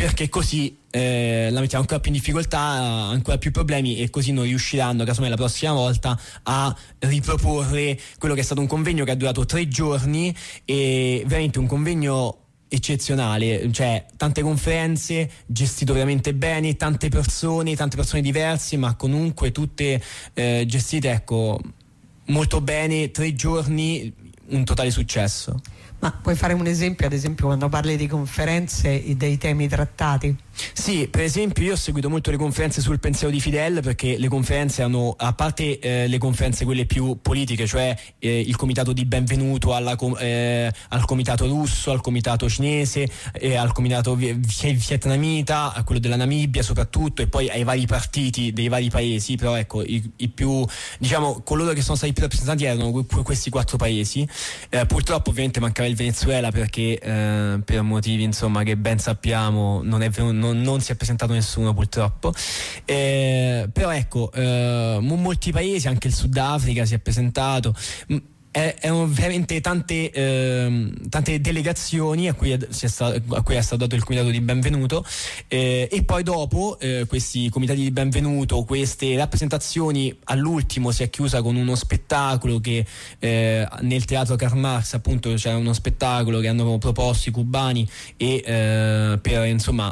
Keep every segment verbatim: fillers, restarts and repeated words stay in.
perché così eh, la mettiamo ancora più in difficoltà, ancora più problemi, e così non riusciranno, casomai la prossima volta, a riproporre quello che è stato un convegno che ha durato tre giorni, e veramente un convegno eccezionale, cioè tante conferenze, gestito veramente bene, tante persone, tante persone diverse, ma comunque tutte eh, gestite, ecco, molto bene, tre giorni, un totale successo. Ma puoi fare un esempio, ad esempio, quando parli di conferenze e dei temi trattati? Sì, per esempio io ho seguito molto le conferenze sul pensiero di Fidel, perché le conferenze hanno, a parte eh, le conferenze quelle più politiche, cioè eh, il comitato di benvenuto alla, eh, al comitato russo, al comitato cinese, eh, al comitato vietnamita, a quello della Namibia soprattutto, e poi ai vari partiti dei vari paesi, però ecco i, i più, diciamo, coloro che sono stati più rappresentati erano questi quattro paesi. Eh, purtroppo ovviamente mancava il Venezuela, perché eh, per motivi, insomma, che ben sappiamo non è venuto, Non, non si è presentato nessuno, purtroppo, eh, però ecco, eh, molti paesi, anche il Sudafrica si è presentato. Erano veramente tante, eh, tante delegazioni a cui, è, si è stato, a cui è stato dato il comitato di benvenuto, eh, e poi dopo eh, questi comitati di benvenuto, queste rappresentazioni, all'ultimo si è chiusa con uno spettacolo che eh, nel teatro Karl Marx, appunto, c'era uno spettacolo che hanno proposto i cubani, e eh, per, insomma,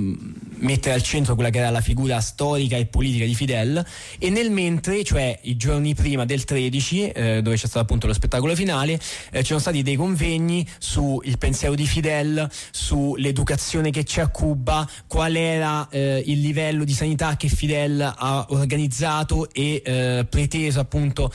mettere al centro quella che era la figura storica e politica di Fidel. E nel mentre, cioè i giorni prima del tredici, eh, dove c'è stato appunto lo spettacolo finale, eh, ci sono stati dei convegni sul pensiero di Fidel, sull'educazione che c'è a Cuba, qual era eh, il livello di sanità che Fidel ha organizzato e eh, preteso appunto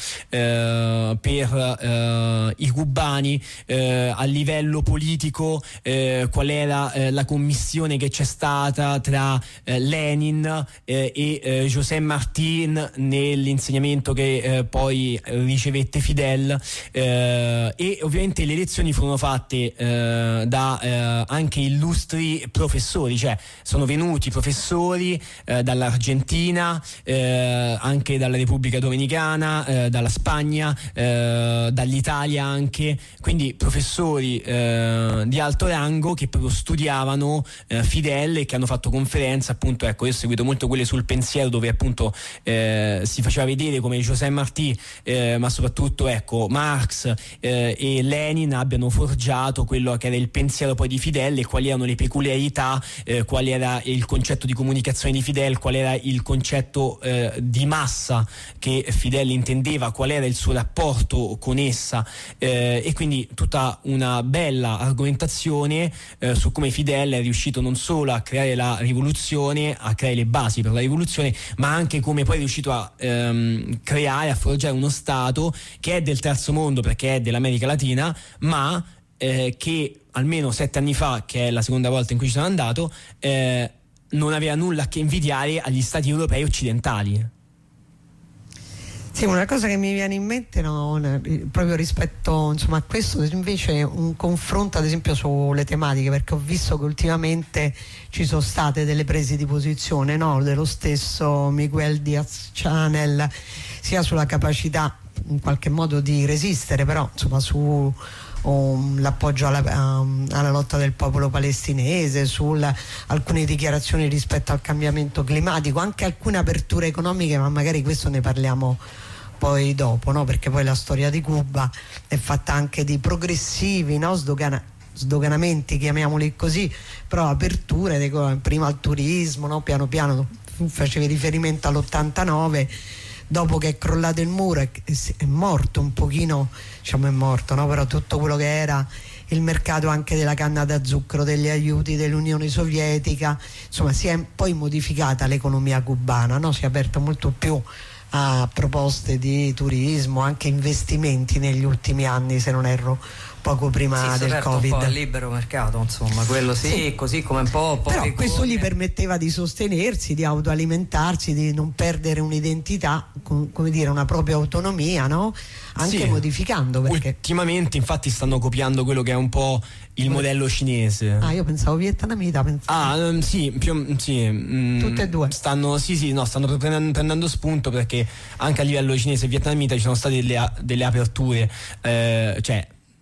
eh, per eh, i cubani, eh, a livello politico, eh, qual era eh, la commissione che c'è stata tra eh, Lenin eh, e eh, José Martín nell'insegnamento che eh, poi ricevette Fidel, eh, e ovviamente le lezioni furono fatte eh, da eh, anche illustri professori, cioè sono venuti professori eh, dall'Argentina, eh, anche dalla Repubblica Dominicana, eh, dalla Spagna, eh, dall'Italia anche, quindi professori eh, di alto rango che proprio studiavano eh, Fidel, e che hanno fatto conferenze, appunto. Ecco, io ho seguito molto quelle sul pensiero, dove appunto eh, si faceva vedere come José Martí, eh, ma soprattutto ecco Marx eh, e Lenin abbiano forgiato quello che era il pensiero poi di Fidel, e quali erano le peculiarità, eh, qual era il concetto di comunicazione di Fidel, qual era il concetto eh, di massa che Fidel intendeva, qual era il suo rapporto con essa, eh, e quindi tutta una bella argomentazione eh, su come Fidel è riuscito non solo a creare la rivoluzione, a creare le basi per la rivoluzione, ma anche come poi è riuscito a ehm, creare, a forgiare uno Stato che è del terzo mondo, perché è dell'America Latina, ma eh, che almeno sette anni fa, che è la seconda volta in cui ci sono andato, eh, non aveva nulla a che invidiare agli Stati europei occidentali. Sì, una cosa che mi viene in mente, no, proprio rispetto, insomma, a questo, invece un confronto ad esempio sulle tematiche, perché ho visto che ultimamente ci sono state delle prese di posizione, no, dello stesso Miguel Díaz-Canel, sia sulla capacità in qualche modo di resistere, però insomma su Um, l'appoggio alla, um, alla lotta del popolo palestinese, su alcune dichiarazioni rispetto al cambiamento climatico, anche alcune aperture economiche, ma magari questo ne parliamo poi dopo, no? Perché poi la storia di Cuba è fatta anche di progressivi, no? Sdogana, sdoganamenti, chiamiamoli così, però aperture, dico, prima al turismo, no? Piano piano, facevi riferimento all'ottantanove, dopo che è crollato il muro è, è morto un pochino, diciamo è morto, no? Però tutto quello che era il mercato anche della canna da zucchero, degli aiuti dell'Unione Sovietica, insomma si è poi modificata l'economia cubana, no? Si è aperta molto più a proposte di turismo, anche investimenti negli ultimi anni, se non erro, poco prima sì, del certo, Covid. un po' al libero mercato, insomma, quello sì, sì. Così come un po', po però questo come... gli permetteva di sostenersi, di autoalimentarsi, di non perdere un'identità, come dire, una propria autonomia, no? Anche sì, modificando, perché ultimamente infatti stanno copiando quello che è un po' il modello cinese. Ah, io pensavo vietnamita, pensavo. Ah, um, sì, più, sì mm, tutte e due stanno, sì sì, no, stanno prendendo, prendendo spunto, perché anche a livello cinese e vietnamita ci sono state delle, delle aperture, eh, cioè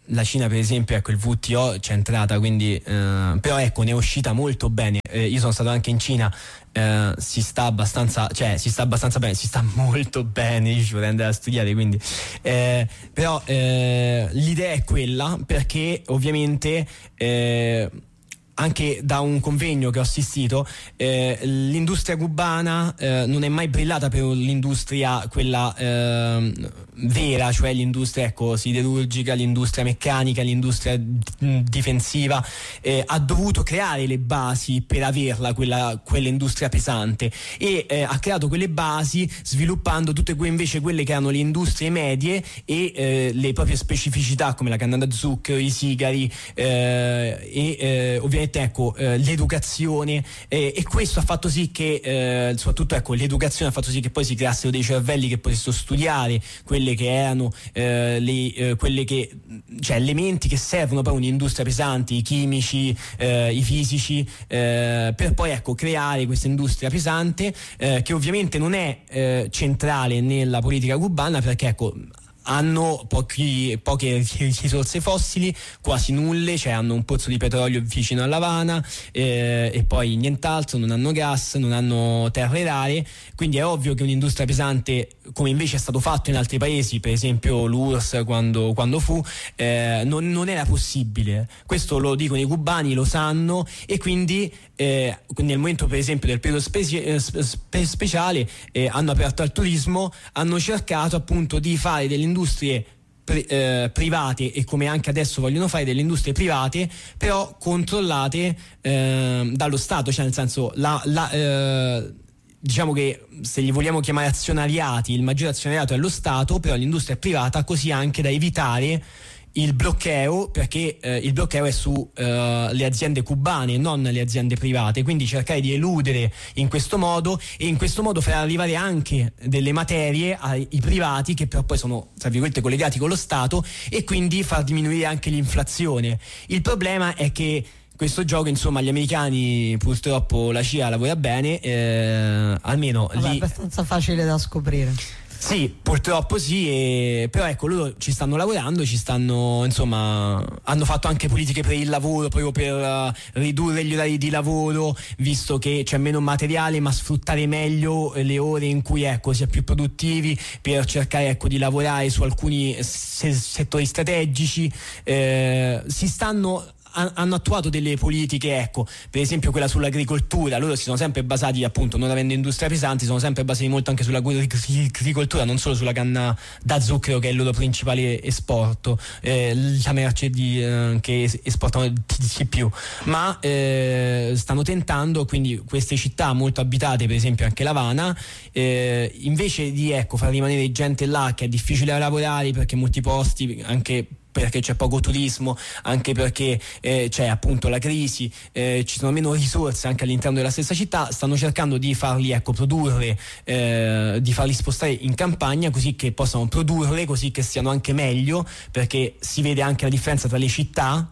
la Cina per esempio, ecco, il W T O c'è entrata, quindi eh, però ecco, ne è uscita molto bene. Eh, io sono stato anche in Cina, eh, si sta abbastanza, cioè si sta abbastanza bene, si sta molto bene, io ci vorrei andare a studiare, quindi eh, però eh, l'idea è quella, perché ovviamente eh, anche da un convegno che ho assistito, eh, l'industria cubana eh, non è mai brillata per l'industria quella eh, vera, cioè l'industria, ecco, siderurgica, l'industria meccanica, l'industria d- difensiva. Eh, ha dovuto creare le basi per averla quella, quell'industria pesante, e eh, ha creato quelle basi sviluppando tutte que- invece quelle che erano le industrie medie e eh, le proprie specificità, come la canna da zucchero, i sigari eh, e eh, ovviamente ecco eh, l'educazione, eh, e questo ha fatto sì che eh, soprattutto ecco l'educazione ha fatto sì che poi si creassero dei cervelli che potessero studiare quelle che erano eh, le, eh, quelle che cioè elementi che servono poi un'industria pesante, i chimici, eh, i fisici, eh, per poi ecco creare questa industria pesante eh, che ovviamente non è eh, centrale nella politica cubana, perché ecco hanno pochi, poche risorse fossili, quasi nulle, cioè hanno un pozzo di petrolio vicino alla Havana eh, e poi nient'altro, non hanno gas, non hanno terre rare, quindi è ovvio che un'industria pesante, come invece è stato fatto in altri paesi, per esempio l'U R S S quando, quando fu, eh, non, non era possibile. Questo lo dicono i cubani, lo sanno, e quindi eh, nel momento per esempio del periodo specie, spe, speciale eh, hanno aperto al turismo, hanno cercato appunto di fare delle industrie pri, eh, private, e come anche adesso vogliono fare delle industrie private però controllate eh, dallo Stato, cioè nel senso la, la eh, diciamo che se li vogliamo chiamare azionariati, il maggiore azionariato è lo Stato, però l'industria è privata, così anche da evitare il bloqueo, perché eh, il bloqueo è su eh, le aziende cubane, non le aziende private, quindi cercare di eludere in questo modo, e in questo modo far arrivare anche delle materie ai privati che però poi sono tra virgolette collegati con lo Stato, e quindi far diminuire anche l'inflazione. Il problema è che questo gioco, insomma, gli americani, purtroppo la C I A lavora bene, eh, almeno Vabbè, lì è abbastanza facile da scoprire. Sì, purtroppo sì, e, però ecco, loro ci stanno lavorando, ci stanno, insomma, hanno fatto anche politiche per il lavoro, proprio per uh, ridurre gli orari di lavoro, visto che c'è meno materiale, ma sfruttare meglio le ore in cui ecco si è più produttivi, per cercare ecco di lavorare su alcuni se- settori strategici. Eh, si stanno hanno attuato delle politiche, ecco, per esempio quella sull'agricoltura. Loro si sono sempre basati, appunto, non avendo industria pesante, sono sempre basati molto anche sull'agricoltura, non solo sulla canna da zucchero, che è il loro principale esporto, eh, la merce di, eh, che esportano di più, ma eh, stanno tentando, quindi queste città molto abitate, per esempio anche L'Havana, eh, invece di ecco far rimanere gente là che è difficile lavorare perché molti posti, anche perché c'è poco turismo, anche perché eh, c'è appunto la crisi, eh, ci sono meno risorse anche all'interno della stessa città, stanno cercando di farli ecco produrre, eh, di farli spostare in campagna, così che possano produrre, così che stiano anche meglio, perché si vede anche la differenza tra le città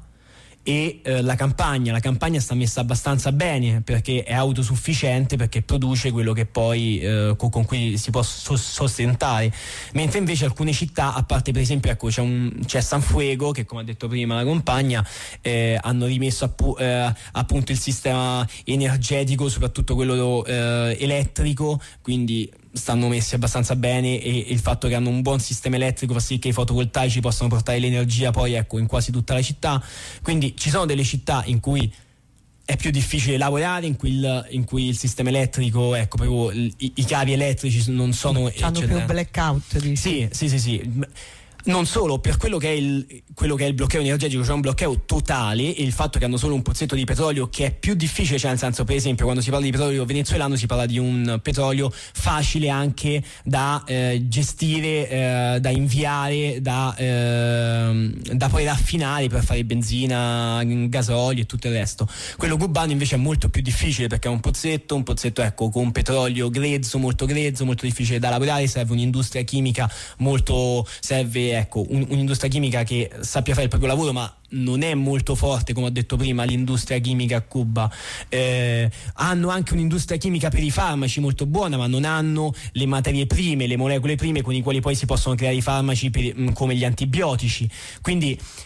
e eh, la campagna. La campagna sta messa abbastanza bene perché è autosufficiente, perché produce quello che poi eh, con, con cui si può so- sostentare, mentre invece alcune città, a parte per esempio ecco c'è, un, c'è San Fuego, che come ha detto prima la compagna, eh, hanno rimesso appu- eh, appunto il sistema energetico, soprattutto quello eh, elettrico, quindi stanno messi abbastanza bene, e il fatto che hanno un buon sistema elettrico fa sì che i fotovoltaici possano portare l'energia poi ecco in quasi tutta la città. Quindi ci sono delle città in cui è più difficile lavorare, in cui il, in cui il sistema elettrico, ecco proprio i, i cavi elettrici non sono hanno più blackout, dici? Sì, sì, sì, sì. Non solo, per quello che è il, quello che è il bloccao energetico, cioè un bloccao totale, e il fatto che hanno solo un pozzetto di petrolio, che è più difficile, cioè nel senso, per esempio quando si parla di petrolio venezuelano si parla di un petrolio facile anche da eh, gestire, eh, da inviare, da, eh, da poi raffinare per fare benzina, gasolio e tutto il resto. Quello cubano invece è molto più difficile, perché è un pozzetto, un pozzetto ecco con petrolio grezzo, molto grezzo, molto difficile da lavorare, serve un'industria chimica molto, serve ecco un, un'industria chimica che sappia fare il proprio lavoro, ma non è molto forte, come ho detto prima, l'industria chimica a Cuba. Eh, hanno anche un'industria chimica per i farmaci molto buona, ma non hanno le materie prime, le molecole prime con i quali poi si possono creare i farmaci per, come gli antibiotici. Quindi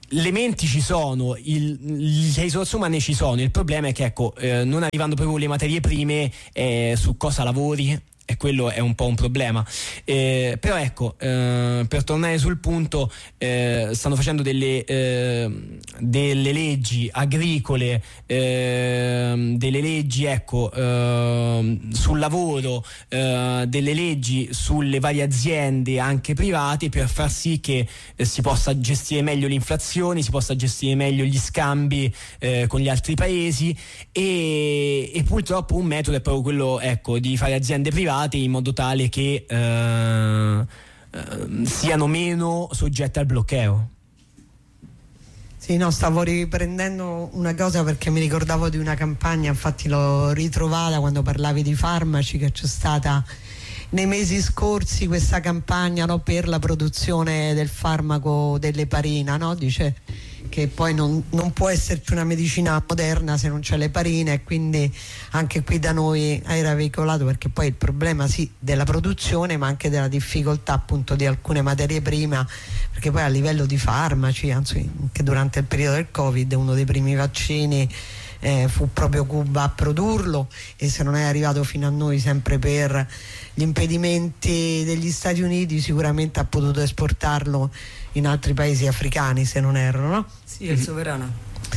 le menti ci sono, il, le risorse umane ci sono, il problema è che ecco, eh, non arrivando proprio le materie prime, eh, su cosa lavori, e quello è un po' un problema. Eh, però ecco, eh, per tornare sul punto, eh, stanno facendo delle, eh, delle leggi agricole, eh, delle leggi ecco, eh, sul lavoro, eh, delle leggi sulle varie aziende anche private, per far sì che eh, si possa gestire meglio l'inflazione, si possa gestire meglio gli scambi eh, con gli altri paesi, e, e purtroppo un metodo è proprio quello, ecco, di fare aziende private in modo tale che eh, eh, siano meno soggette al bloqueo. Sì, no, stavo riprendendo una cosa perché mi ricordavo di una campagna, infatti l'ho ritrovata quando parlavi di farmaci, che c'è stata nei mesi scorsi questa campagna, no, per la produzione del farmaco dell'eparina, no? Dice che poi non, non può esserci una medicina moderna se non c'è l'eparina, e quindi anche qui da noi era veicolato, perché poi il problema sì della produzione, ma anche della difficoltà appunto di alcune materie prime, perché poi a livello di farmaci, anzi anche durante il periodo del Covid, uno dei primi vaccini eh, fu proprio Cuba a produrlo, e se non è arrivato fino a noi sempre per gli impedimenti degli Stati Uniti, sicuramente ha potuto esportarlo in altri paesi africani, se non erro, no? Sì, il sovrano.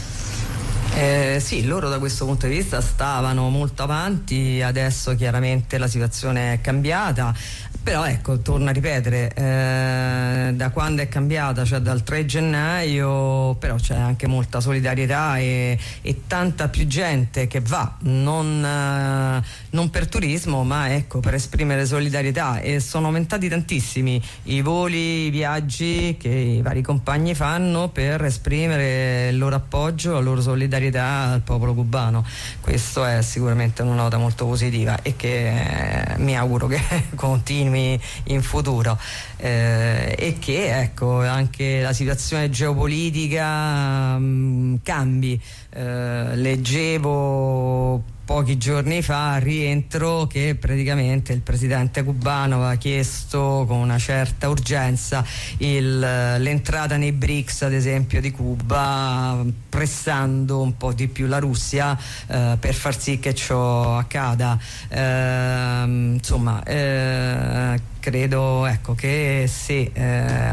Eh, sì, loro da questo punto di vista stavano molto avanti, adesso chiaramente la situazione è cambiata, però ecco, torno a ripetere, eh, da quando è cambiata, cioè dal tre gennaio, però c'è anche molta solidarietà e, e tanta più gente che va, non, eh, non per turismo, ma ecco, per esprimere solidarietà, e sono aumentati tantissimi i voli, i viaggi che i vari compagni fanno per esprimere il loro appoggio, la loro solidarietà al popolo cubano. Questo è sicuramente una nota molto positiva e che eh, mi auguro che continui in futuro, eh, e che ecco anche la situazione geopolitica mh, cambi. Eh, leggevo pochi giorni fa, al rientro, che praticamente il presidente cubano aveva chiesto con una certa urgenza il, l'entrata nei BRICS, ad esempio, di Cuba, pressando un po' di più la Russia eh, per far sì che ciò accada. Eh, insomma, eh, credo ecco che se eh,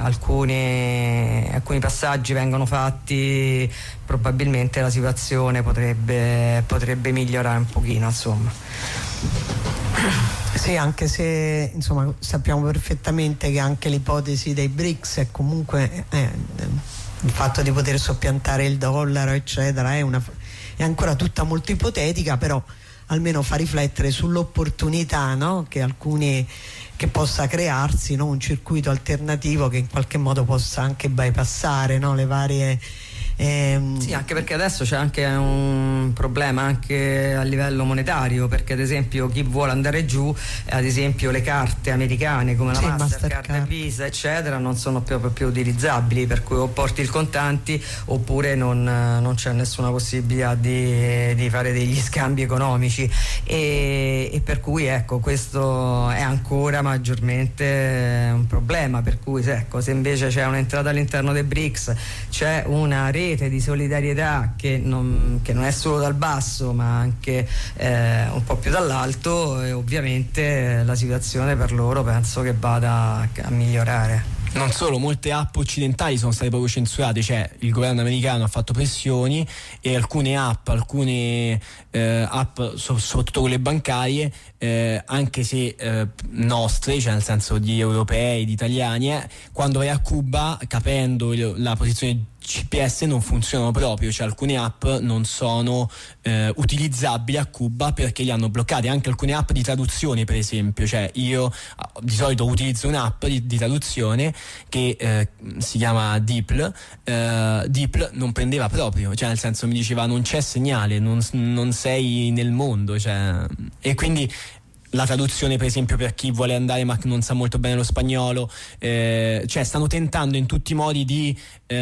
alcuni, alcuni passaggi vengono fatti, probabilmente la situazione potrebbe, potrebbe migliorare un pochino, insomma. Sì, anche se insomma sappiamo perfettamente che anche l'ipotesi dei BRICS è comunque eh, il fatto di poter soppiantare il dollaro eccetera è, una, è ancora tutta molto ipotetica, però almeno fa riflettere sull'opportunità, no? Che alcuni che possa crearsi, no? Un circuito alternativo che in qualche modo possa anche bypassare, no? Le varie ehm... sì, anche perché adesso c'è anche un problema anche a livello monetario, perché ad esempio chi vuole andare giù, ad esempio le carte americane come la sì, Mastercard, Mastercard, Visa eccetera non sono più, più utilizzabili, per cui o porti il contanti oppure non, non c'è nessuna possibilità di, di fare degli scambi economici, e, e per cui ecco questo è ancora maggiormente un problema, per cui se, ecco, se invece c'è un'entrata all'interno dei BRICS, c'è una rete di solidarietà che non, che non è solo dal basso ma anche eh, un po' più dall'alto, e ovviamente la situazione per loro penso che vada a migliorare. Non solo, molte app occidentali sono state proprio censurate, cioè il governo americano ha fatto pressioni e alcune app, alcune eh, app, so, soprattutto quelle bancarie, eh, anche se eh, nostre, cioè nel senso di europei, di italiani, eh, quando vai a Cuba, capendo il, la posizione G P S, non funzionano proprio, cioè alcune app non sono eh, utilizzabili a Cuba perché li hanno bloccati, anche alcune app di traduzione, per esempio, cioè io di solito utilizzo un'app di, di traduzione che eh, si chiama DeepL, eh, DeepL non prendeva proprio, cioè nel senso mi diceva non c'è segnale, non, non sei nel mondo, cioè, e quindi la traduzione, per esempio, per chi vuole andare ma non sa molto bene lo spagnolo, eh, cioè stanno tentando in tutti i modi di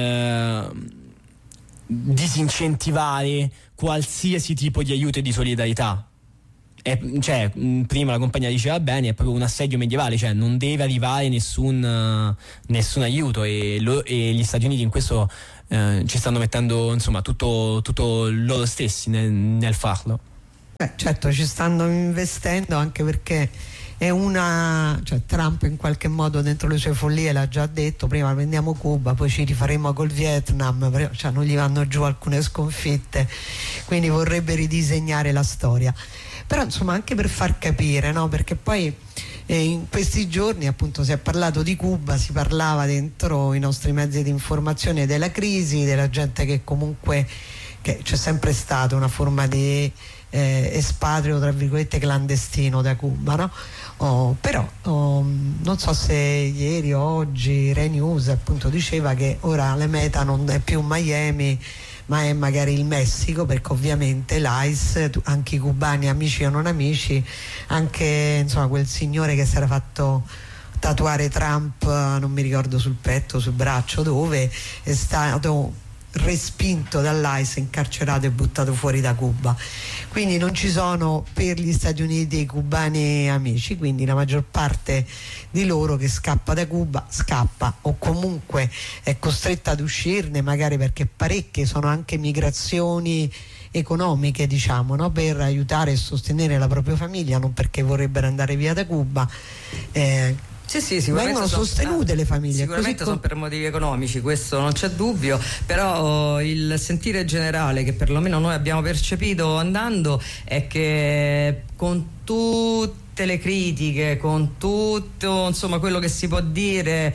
eh, disincentivare qualsiasi tipo di aiuto e di solidarietà. è, cioè, prima la compagnia diceva bene, è proprio un assedio medievale, cioè non deve arrivare nessun, nessun aiuto, e, lo, e gli Stati Uniti in questo eh, ci stanno mettendo insomma tutto, tutto loro stessi nel, nel farlo. Eh, certo, ci stanno investendo, anche perché è una, cioè Trump in qualche modo dentro le sue follie l'ha già detto: prima prendiamo Cuba, poi ci rifaremo col Vietnam, cioè non gli vanno giù alcune sconfitte, quindi vorrebbe ridisegnare la storia. Però insomma, anche per far capire, no? Perché poi eh, in questi giorni appunto si è parlato di Cuba, si parlava dentro i nostri mezzi di informazione della crisi, della gente che comunque, che c'è sempre stata una forma di eh, espatrio tra virgolette clandestino da Cuba, no? Oh, però oh, non so se ieri o oggi Rai News appunto diceva che ora la meta non è più Miami, ma è magari il Messico, perché ovviamente l'I C E, anche i cubani, amici o non amici, anche insomma quel signore che si era fatto tatuare Trump, non mi ricordo sul petto, sul braccio dove, è stato respinto dall'I C E, incarcerato e buttato fuori da Cuba. Quindi non ci sono per gli Stati Uniti i cubani amici, quindi la maggior parte di loro che scappa da Cuba scappa, o comunque è costretta ad uscirne, magari perché parecchie sono anche migrazioni economiche, diciamo, no? Per aiutare e sostenere la propria famiglia, non perché vorrebbero andare via da Cuba. eh, Sì, sì, sicuramente vengono sono, sostenute le famiglie. Sicuramente così sono per motivi economici, questo non c'è dubbio, però il sentire generale che perlomeno noi abbiamo percepito andando è che con tutte le critiche, con tutto insomma quello che si può dire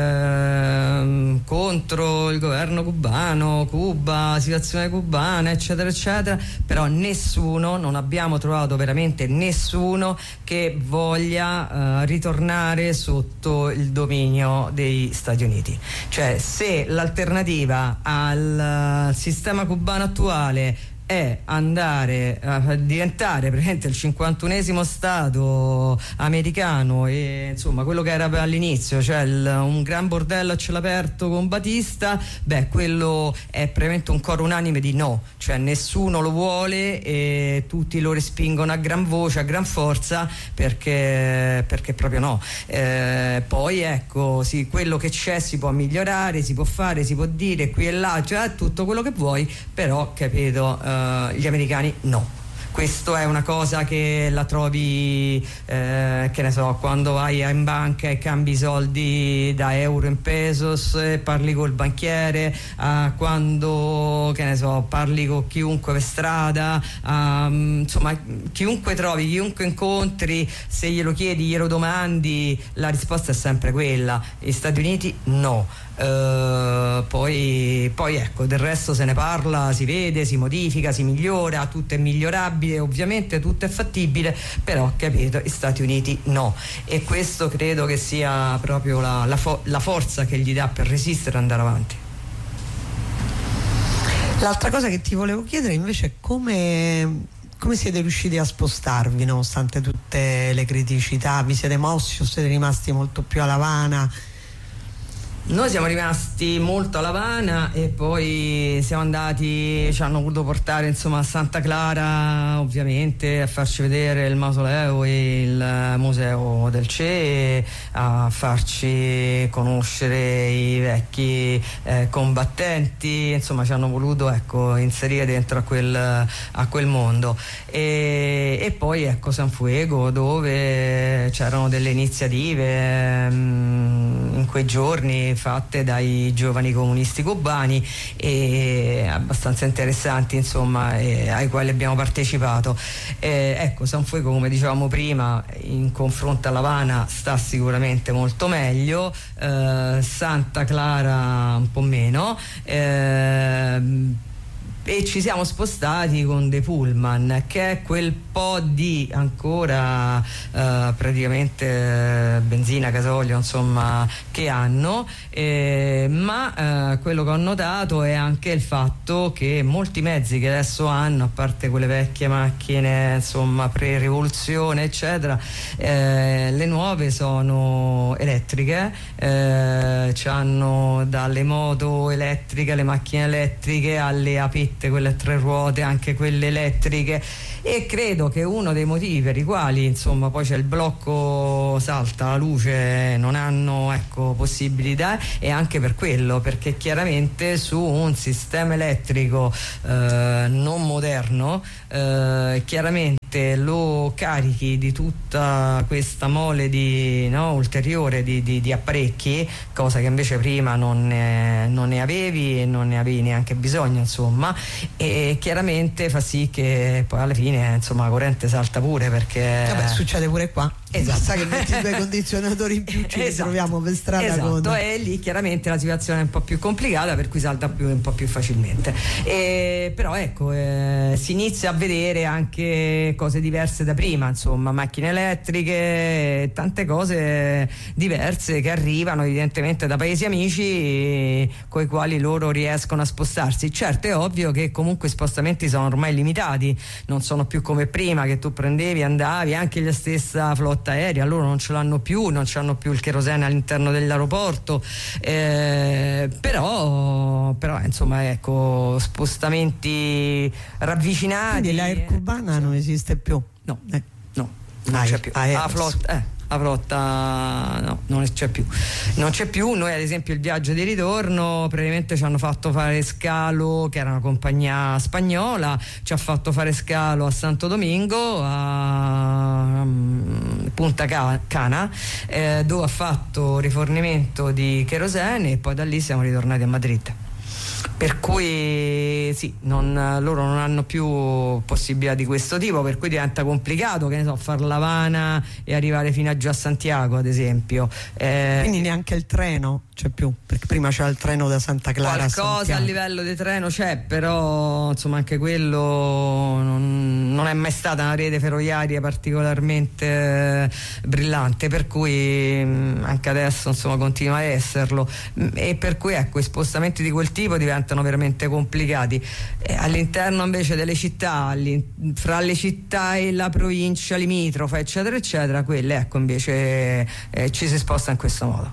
ehm, contro il governo cubano, Cuba, situazione cubana, eccetera eccetera, però nessuno, non abbiamo trovato veramente nessuno che voglia eh, ritornare sotto il dominio degli Stati Uniti. Cioè, se l'alternativa al sistema cubano attuale è andare a diventare praticamente il cinquantunesimo stato americano, e insomma quello che era all'inizio, cioè il, un gran bordello a cielo aperto con Batista, beh, quello è praticamente un coro unanime di no, cioè nessuno lo vuole e tutti lo respingono a gran voce, a gran forza, perché, perché proprio no. Eh, poi ecco, sì, quello che c'è si può migliorare, si può fare, si può dire qui e là, cioè tutto quello che vuoi, però capito, eh, gli americani no. Questo è una cosa che la trovi, eh, che ne so, quando vai in banca e cambi i soldi da euro in pesos e parli col banchiere, uh, quando, che ne so, parli con chiunque per strada, um, insomma chiunque trovi, chiunque incontri, se glielo chiedi, glielo domandi, la risposta è sempre quella: gli Stati Uniti no. Uh, poi, poi ecco, del resto se ne parla, si vede, si modifica, si migliora, tutto è migliorabile, ovviamente tutto è fattibile, però capito, gli Stati Uniti no, e questo credo che sia proprio la, la, fo- la forza che gli dà per resistere e andare avanti. L'altra cosa che ti volevo chiedere invece è come come siete riusciti a spostarvi nonostante tutte le criticità, vi siete mossi o siete rimasti molto più a La Habana? Noi siamo rimasti molto a La Habana e poi siamo andati, ci hanno voluto portare insomma a Santa Clara, ovviamente, a farci vedere il mausoleo e il museo del Che, a farci conoscere i vecchi eh, combattenti, insomma ci hanno voluto, ecco, inserire dentro a quel, a quel mondo. E, e poi ecco San Fuego, dove c'erano delle iniziative mh, in quei giorni fatte dai giovani comunisti cubani, e abbastanza interessanti, insomma, e ai quali abbiamo partecipato. Eh, ecco, San Fuego, come dicevamo prima, in confronto a La Habana sta sicuramente molto meglio, eh, Santa Clara un po' meno, eh, e ci siamo spostati con dei pullman, che è quel po' di ancora eh, praticamente eh, benzina, gasolio, insomma, che hanno, eh, ma eh, quello che ho notato è anche il fatto che molti mezzi che adesso hanno, a parte quelle vecchie macchine insomma pre-rivoluzione eccetera, eh, le nuove sono elettriche, eh, c'hanno dalle moto elettriche, le macchine elettriche, alle apette chiaramente quelle a tre ruote, anche quelle elettriche, e credo che uno dei motivi per i quali insomma poi c'è il blocco, salta la luce, non hanno ecco possibilità, e anche per quello, perché chiaramente su un sistema elettrico eh, non moderno eh, chiaramente lo carichi di tutta questa mole di, no, ulteriore di, di, di apparecchi, cosa che invece prima non ne, non ne avevi e non ne avevi neanche bisogno, insomma, e chiaramente fa sì che poi alla fine insomma la corrente salta pure, perché vabbè, succede pure qua. Esatto. Sa che ventidue condizionatori in più ci esatto. troviamo per strada. Esatto, con... e lì chiaramente la situazione è un po' più complicata, per cui salta più, un po' più facilmente. E, però ecco, eh, si inizia a vedere anche cose diverse da prima, insomma, macchine elettriche, tante cose diverse che arrivano evidentemente da paesi amici con i quali loro riescono a spostarsi. Certo, è ovvio che comunque i spostamenti sono ormai limitati, non sono più come prima che tu prendevi, andavi, anche la stessa flotta aerea, loro non ce l'hanno più, non ce l'hanno più il kerosene all'interno dell'aeroporto, eh, però, però insomma ecco, spostamenti ravvicinati. Quindi l'air cubana cioè, non esiste più? No, eh. no, non Aer, c'è più. La flotta, eh. La flotta no, non c'è più. Non c'è più. Noi ad esempio il viaggio di ritorno praticamente ci hanno fatto fare scalo, che era una compagnia spagnola, ci ha fatto fare scalo a Santo Domingo, a um, Punta Cana, eh, dove ha fatto rifornimento di kerosene, e poi da lì siamo ritornati a Madrid. Per cui sì, non, loro non hanno più possibilità di questo tipo, per cui diventa complicato, che ne so, far La Habana e arrivare fino a giù a Santiago ad esempio. Eh, Quindi neanche il treno c'è più, perché prima c'era il treno da Santa Clara qualcosa a Santiago. A livello di treno c'è, però insomma anche quello non, non è mai stata una rete ferroviaria particolarmente eh, brillante, per cui mh, anche adesso insomma continua a esserlo, e per cui ecco, i spostamenti di quel tipo diventano veramente complicati. E all'interno invece delle città, fra le città e la provincia limitrofa eccetera eccetera, quelle ecco invece eh, ci si sposta in questo modo.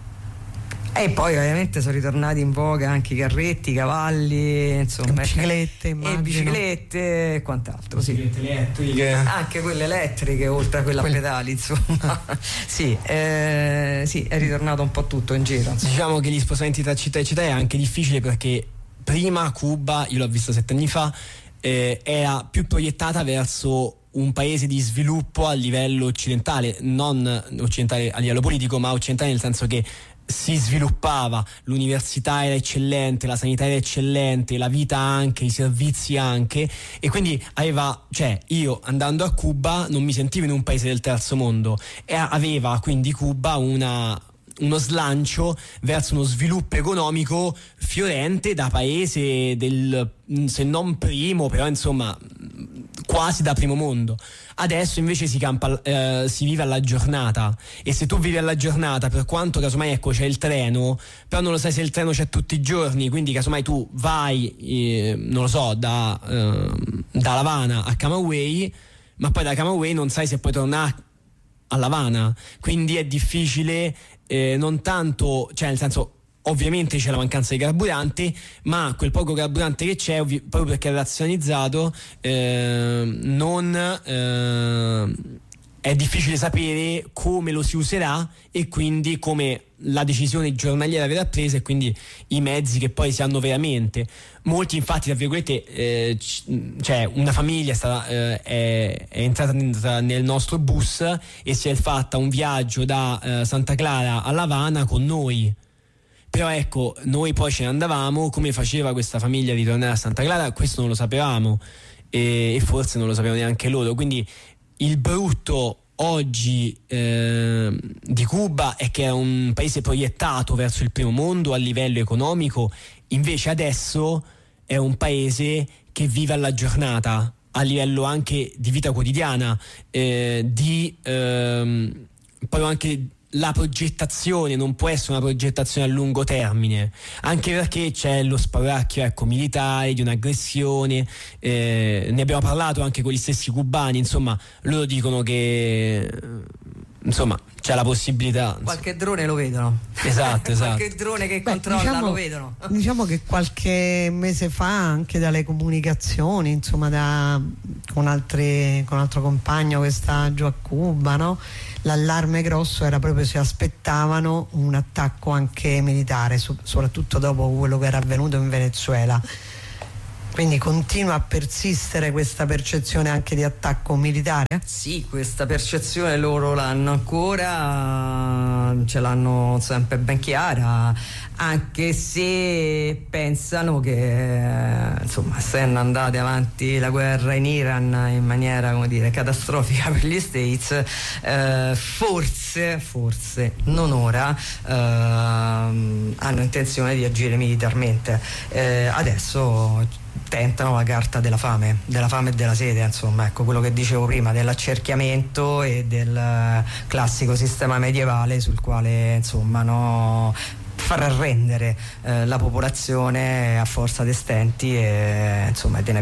E poi ovviamente sono ritornati in voga anche i carretti, i cavalli, insomma, biciclette, e biciclette e quant'altro, sì. Biciclette elettriche, anche quelle elettriche, oltre a quelle Quelle... a pedali, insomma. sì, eh, sì, è ritornato un po' tutto in giro, insomma. Diciamo che gli spostamenti tra città e città è anche difficile, perché prima Cuba, io l'ho vista sette anni fa, eh, era più proiettata verso un paese di sviluppo a livello occidentale, non occidentale a livello politico, ma occidentale nel senso che si sviluppava, l'università era eccellente, la sanità era eccellente, la vita anche, i servizi anche, e quindi aveva, cioè io andando a Cuba non mi sentivo in un paese del terzo mondo, e aveva quindi Cuba una uno slancio verso uno sviluppo economico fiorente da paese del, se non primo, però insomma quasi da primo mondo. Adesso invece si campa, eh, si vive alla giornata, e se tu vivi alla giornata, per quanto casomai ecco c'è il treno, però non lo sai se il treno c'è tutti i giorni, quindi casomai tu vai eh, non lo so da, eh, da La Habana a Camagüey, ma poi da Camagüey non sai se puoi tornare a La Habana, quindi è difficile, eh, non tanto, cioè nel senso, ovviamente c'è la mancanza di carburante, ma quel poco carburante che c'è, ovvi- proprio perché è razionalizzato, eh, non eh, è difficile sapere come lo si userà, e quindi come la decisione giornaliera verrà presa, e quindi i mezzi che poi si hanno veramente. Molti infatti, tra virgolette, eh, c- cioè una famiglia è, stata, eh, è, è entrata nel nostro bus e si è fatta un viaggio da eh, Santa Clara a La Habana con noi. Però ecco, noi poi ce ne andavamo, come faceva questa famiglia a ritornare a Santa Clara, questo non lo sapevamo, e, e forse non lo sapevano neanche loro. Quindi il brutto oggi eh, di Cuba è che è un paese proiettato verso il primo mondo a livello economico, invece adesso è un paese che vive alla giornata a livello anche di vita quotidiana, eh, di ehm, poi anche la progettazione non può essere una progettazione a lungo termine, anche perché c'è lo spauracchio ecco, militare di un'aggressione, eh, ne abbiamo parlato anche con gli stessi cubani, insomma loro dicono che insomma c'è la possibilità. Qualche drone lo vedono. Esatto, esatto. Qualche drone che Beh, controlla diciamo, lo vedono. Diciamo che qualche mese fa anche dalle comunicazioni, insomma, da, con, altri, con altro compagno che sta giù a Cuba, no? L'allarme grosso era proprio se aspettavano un attacco anche militare, so, soprattutto dopo quello che era avvenuto in Venezuela. Quindi continua a persistere questa percezione anche di attacco militare? Sì, questa percezione loro l'hanno ancora, ce l'hanno sempre ben chiara, anche se pensano che, insomma, essendo andate avanti la guerra in Iran in maniera, come dire, catastrofica per gli States, eh, forse, forse, non ora, eh, hanno intenzione di agire militarmente. Eh, adesso tentano la carta della fame, della fame e della sete, insomma, ecco quello che dicevo prima, dell'accerchiamento e del classico sistema medievale sul quale, insomma, no, far arrendere eh, la popolazione a forza di stenti e, insomma, di una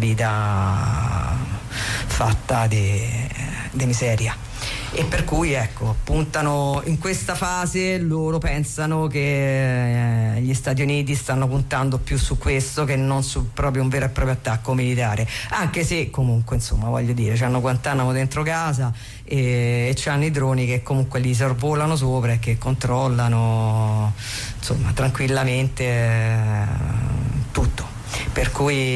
vita fatta di, di miseria. E per cui, ecco, puntano in questa fase, loro pensano che eh, gli Stati Uniti stanno puntando più su questo che non su proprio un vero e proprio attacco militare, anche se comunque, insomma, voglio dire, c'hanno Guantanamo dentro casa e, e c'hanno i droni che comunque li sorvolano sopra e che controllano, insomma, tranquillamente eh, tutto, per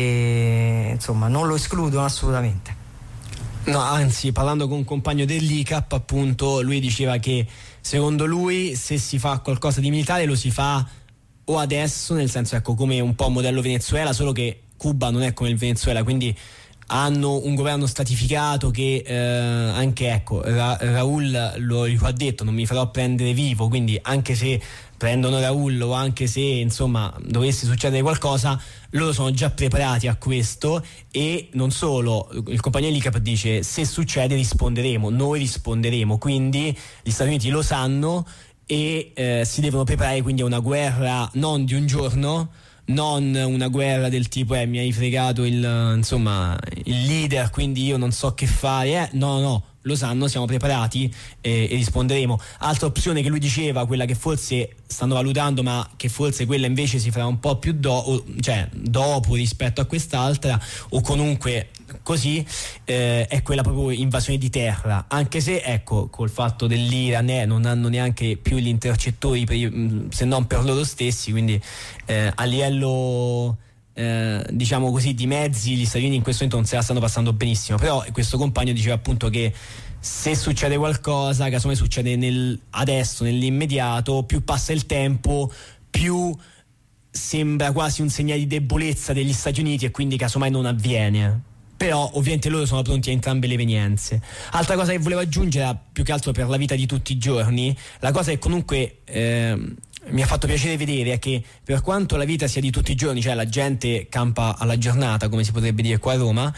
cui, insomma, non lo escludono assolutamente. No, anzi, parlando con un compagno dell'I C A P, appunto, lui diceva che secondo lui se si fa qualcosa di militare lo si fa o adesso, nel senso, ecco, come un po' modello Venezuela, solo che Cuba non è come il Venezuela, quindi hanno un governo stratificato che eh, anche, ecco, Ra- Raul lo, lo ha detto, non mi farò prendere vivo, quindi anche se prendono Raul o anche se, insomma, dovesse succedere qualcosa, loro sono già preparati a questo. E non solo, il compagno dell'I C A P dice se succede risponderemo, noi risponderemo, quindi gli Stati Uniti lo sanno e eh, si devono preparare quindi a una guerra non di un giorno, non una guerra del tipo eh, mi hai fregato il, insomma, il leader, quindi io non so che fare, eh. no no lo sanno, siamo preparati eh, e risponderemo. Altra opzione che lui diceva, quella che forse stanno valutando ma che forse quella invece si farà un po' più do- cioè dopo rispetto a quest'altra, o comunque così, eh, è quella proprio invasione di terra, anche se, ecco, col fatto dell'Iran eh, non hanno neanche più gli intercettori per, se non per loro stessi, quindi eh, a livello Eh, diciamo così di mezzi gli Stati Uniti in questo momento non se la stanno passando benissimo. Però questo compagno diceva appunto che se succede qualcosa, casomai succede nel, adesso, nell'immediato, più passa il tempo più sembra quasi un segnale di debolezza degli Stati Uniti e quindi casomai non avviene. Però ovviamente loro sono pronti a entrambe le evenienze. Altra cosa che volevo aggiungere, più che altro per la vita di tutti i giorni, la cosa che comunque eh, mi ha fatto piacere vedere è che per quanto la vita sia di tutti i giorni, cioè la gente campa alla giornata, come si potrebbe dire qua a Roma,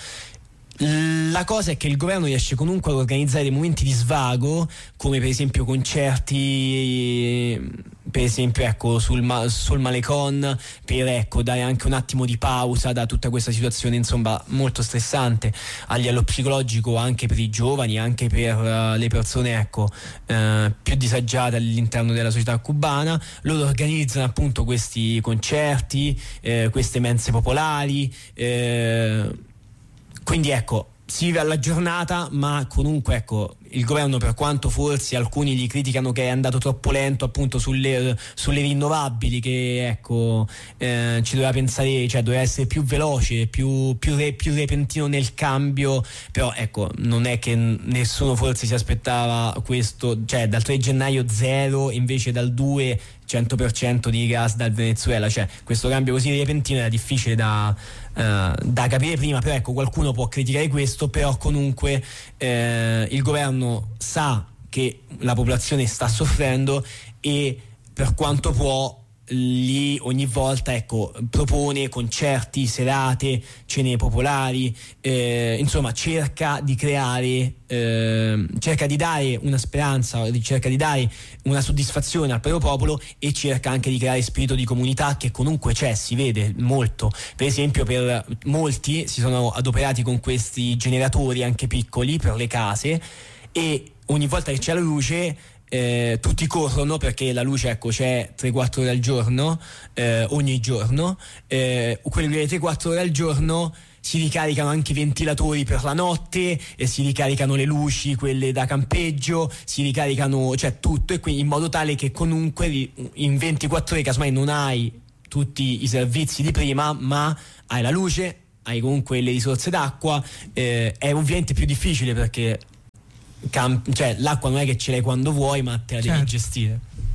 la cosa è che il governo riesce comunque ad organizzare dei momenti di svago, come per esempio concerti, per esempio, ecco, sul, ma- sul Malecon, per, ecco, dare anche un attimo di pausa da tutta questa situazione, insomma, molto stressante a livello psicologico, anche per i giovani, anche per uh, le persone, ecco, uh, più disagiate all'interno della società cubana. Loro organizzano appunto questi concerti, eh, queste mense popolari, eh, quindi, ecco, si vive alla giornata, ma comunque, ecco, il governo, per quanto forse alcuni gli criticano che è andato troppo lento appunto sulle, sulle rinnovabili, che, ecco, eh, ci doveva pensare, cioè doveva essere più veloce, più, più, re, più repentino nel cambio. Però, ecco, non è che nessuno forse si aspettava questo, cioè dal tre gennaio zero, invece dal due cento per cento di gas dal Venezuela, cioè questo cambio così repentino era difficile da, eh, da capire prima. Però, ecco, qualcuno può criticare questo, però comunque eh, il governo sa che la popolazione sta soffrendo e per quanto può lì ogni volta, ecco, propone concerti, serate, cene popolari, eh, insomma cerca di creare, eh, cerca di dare una speranza, cerca di dare una soddisfazione al proprio popolo e cerca anche di creare spirito di comunità, che comunque c'è, si vede molto. Per esempio, per molti si sono adoperati con questi generatori anche piccoli per le case, e ogni volta che c'è la luce eh, tutti corrono, perché la luce, ecco, c'è tre quattro ore al giorno, eh, ogni giorno, eh, quelle tre quattro ore al giorno si ricaricano anche i ventilatori per la notte, e si ricaricano le luci, quelle da campeggio, si ricaricano, cioè tutto, e quindi in modo tale che comunque in ventiquattro ore casomai non hai tutti i servizi di prima, ma hai la luce, hai comunque le risorse d'acqua. Eh, è ovviamente più difficile perché camp- cioè, l'acqua non è che ce l'hai quando vuoi, ma te la devi certo. gestire.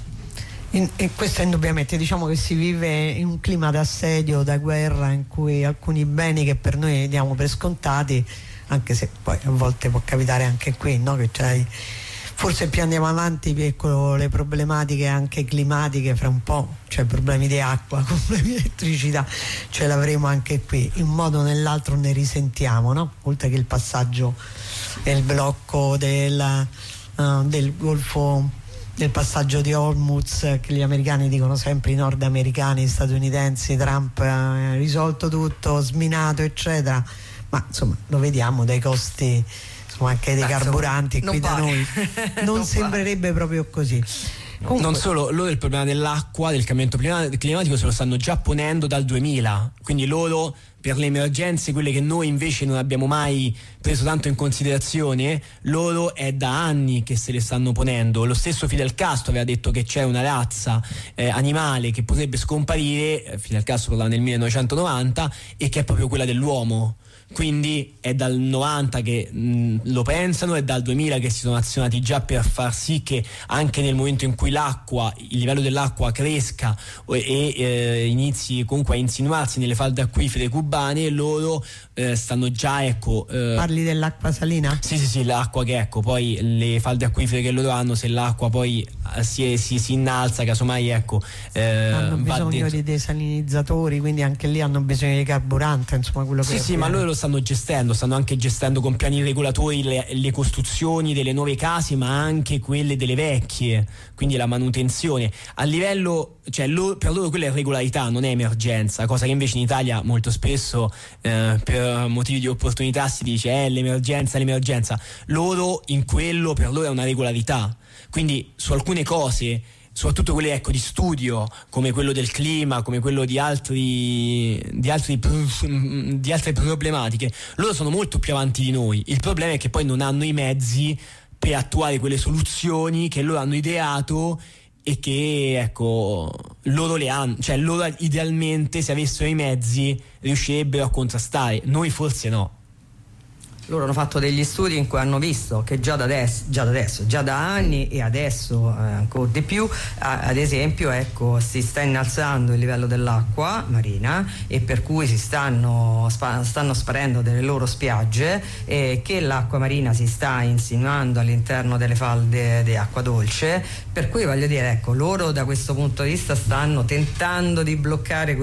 In, e questo indubbiamente, diciamo che si vive in un clima d'assedio, da guerra, in cui alcuni beni che per noi diamo per scontati, anche se poi a volte può capitare anche qui, no? Che c'hai, forse più andiamo avanti, più con le problematiche anche climatiche, fra un po', cioè problemi di acqua, problemi di elettricità, ce l'avremo anche qui, in un modo o nell'altro ne risentiamo, no? Oltre che il passaggio e il blocco del, uh, del Golfo, del passaggio di Hormuz, che gli americani dicono sempre, i nordamericani, statunitensi, Trump ha eh, risolto tutto, sminato eccetera, ma insomma lo vediamo dai costi, insomma, anche dei Beh, carburanti qui da noi non, non sembrerebbe pare. proprio così. Comunque, non solo, loro il problema dell'acqua, del cambiamento climatico se lo stanno già ponendo dal duemila, quindi loro per le emergenze, quelle che noi invece non abbiamo mai preso tanto in considerazione, loro è da anni che se le stanno ponendo. Lo stesso Fidel Castro aveva detto che c'è una razza eh, animale che potrebbe scomparire, Fidel Castro parlava nel millenovecentonovanta, e che è proprio quella dell'uomo. Quindi è dal novanta che mh, lo pensano, è dal duemila che si sono azionati già per far sì che anche nel momento in cui l'acqua, il livello dell'acqua cresca e, e eh, inizi comunque a insinuarsi nelle falde acquifere cubane, loro eh, stanno già, ecco eh, parli dell'acqua salina? Sì sì sì, l'acqua che, ecco, poi le falde acquifere che loro hanno, se l'acqua poi si, si, si innalza, casomai, ecco eh, hanno bisogno di desalinizzatori, quindi anche lì hanno bisogno di carburante, insomma quello che sì sì, ma loro lo stanno gestendo, stanno anche gestendo con piani regolatori le, le costruzioni delle nuove case, ma anche quelle delle vecchie, quindi la manutenzione a livello, cioè lo, per loro quella è regolarità, non è emergenza, cosa che invece in Italia molto spesso eh, per motivi di opportunità si dice è eh, l'emergenza, l'emergenza. Loro in quello, per loro è una regolarità, quindi su alcune cose, soprattutto quelle, ecco, di studio, come quello del clima, come quello di altri di altri di altre problematiche, loro sono molto più avanti di noi. Il problema è che poi non hanno i mezzi per attuare quelle soluzioni che loro hanno ideato e che, ecco, loro le hanno, cioè loro idealmente, se avessero i mezzi, riuscirebbero a contrastare. Noi forse no. Loro hanno fatto degli studi in cui hanno visto che già da adesso, già da, adesso, già da anni e adesso eh, ancora di più, a, ad esempio, ecco, si sta innalzando il livello dell'acqua marina, e per cui si stanno, spa, stanno sparendo delle loro spiagge, e che l'acqua marina si sta insinuando all'interno delle falde di acqua dolce, per cui voglio dire, ecco, loro da questo punto di vista stanno tentando di bloccare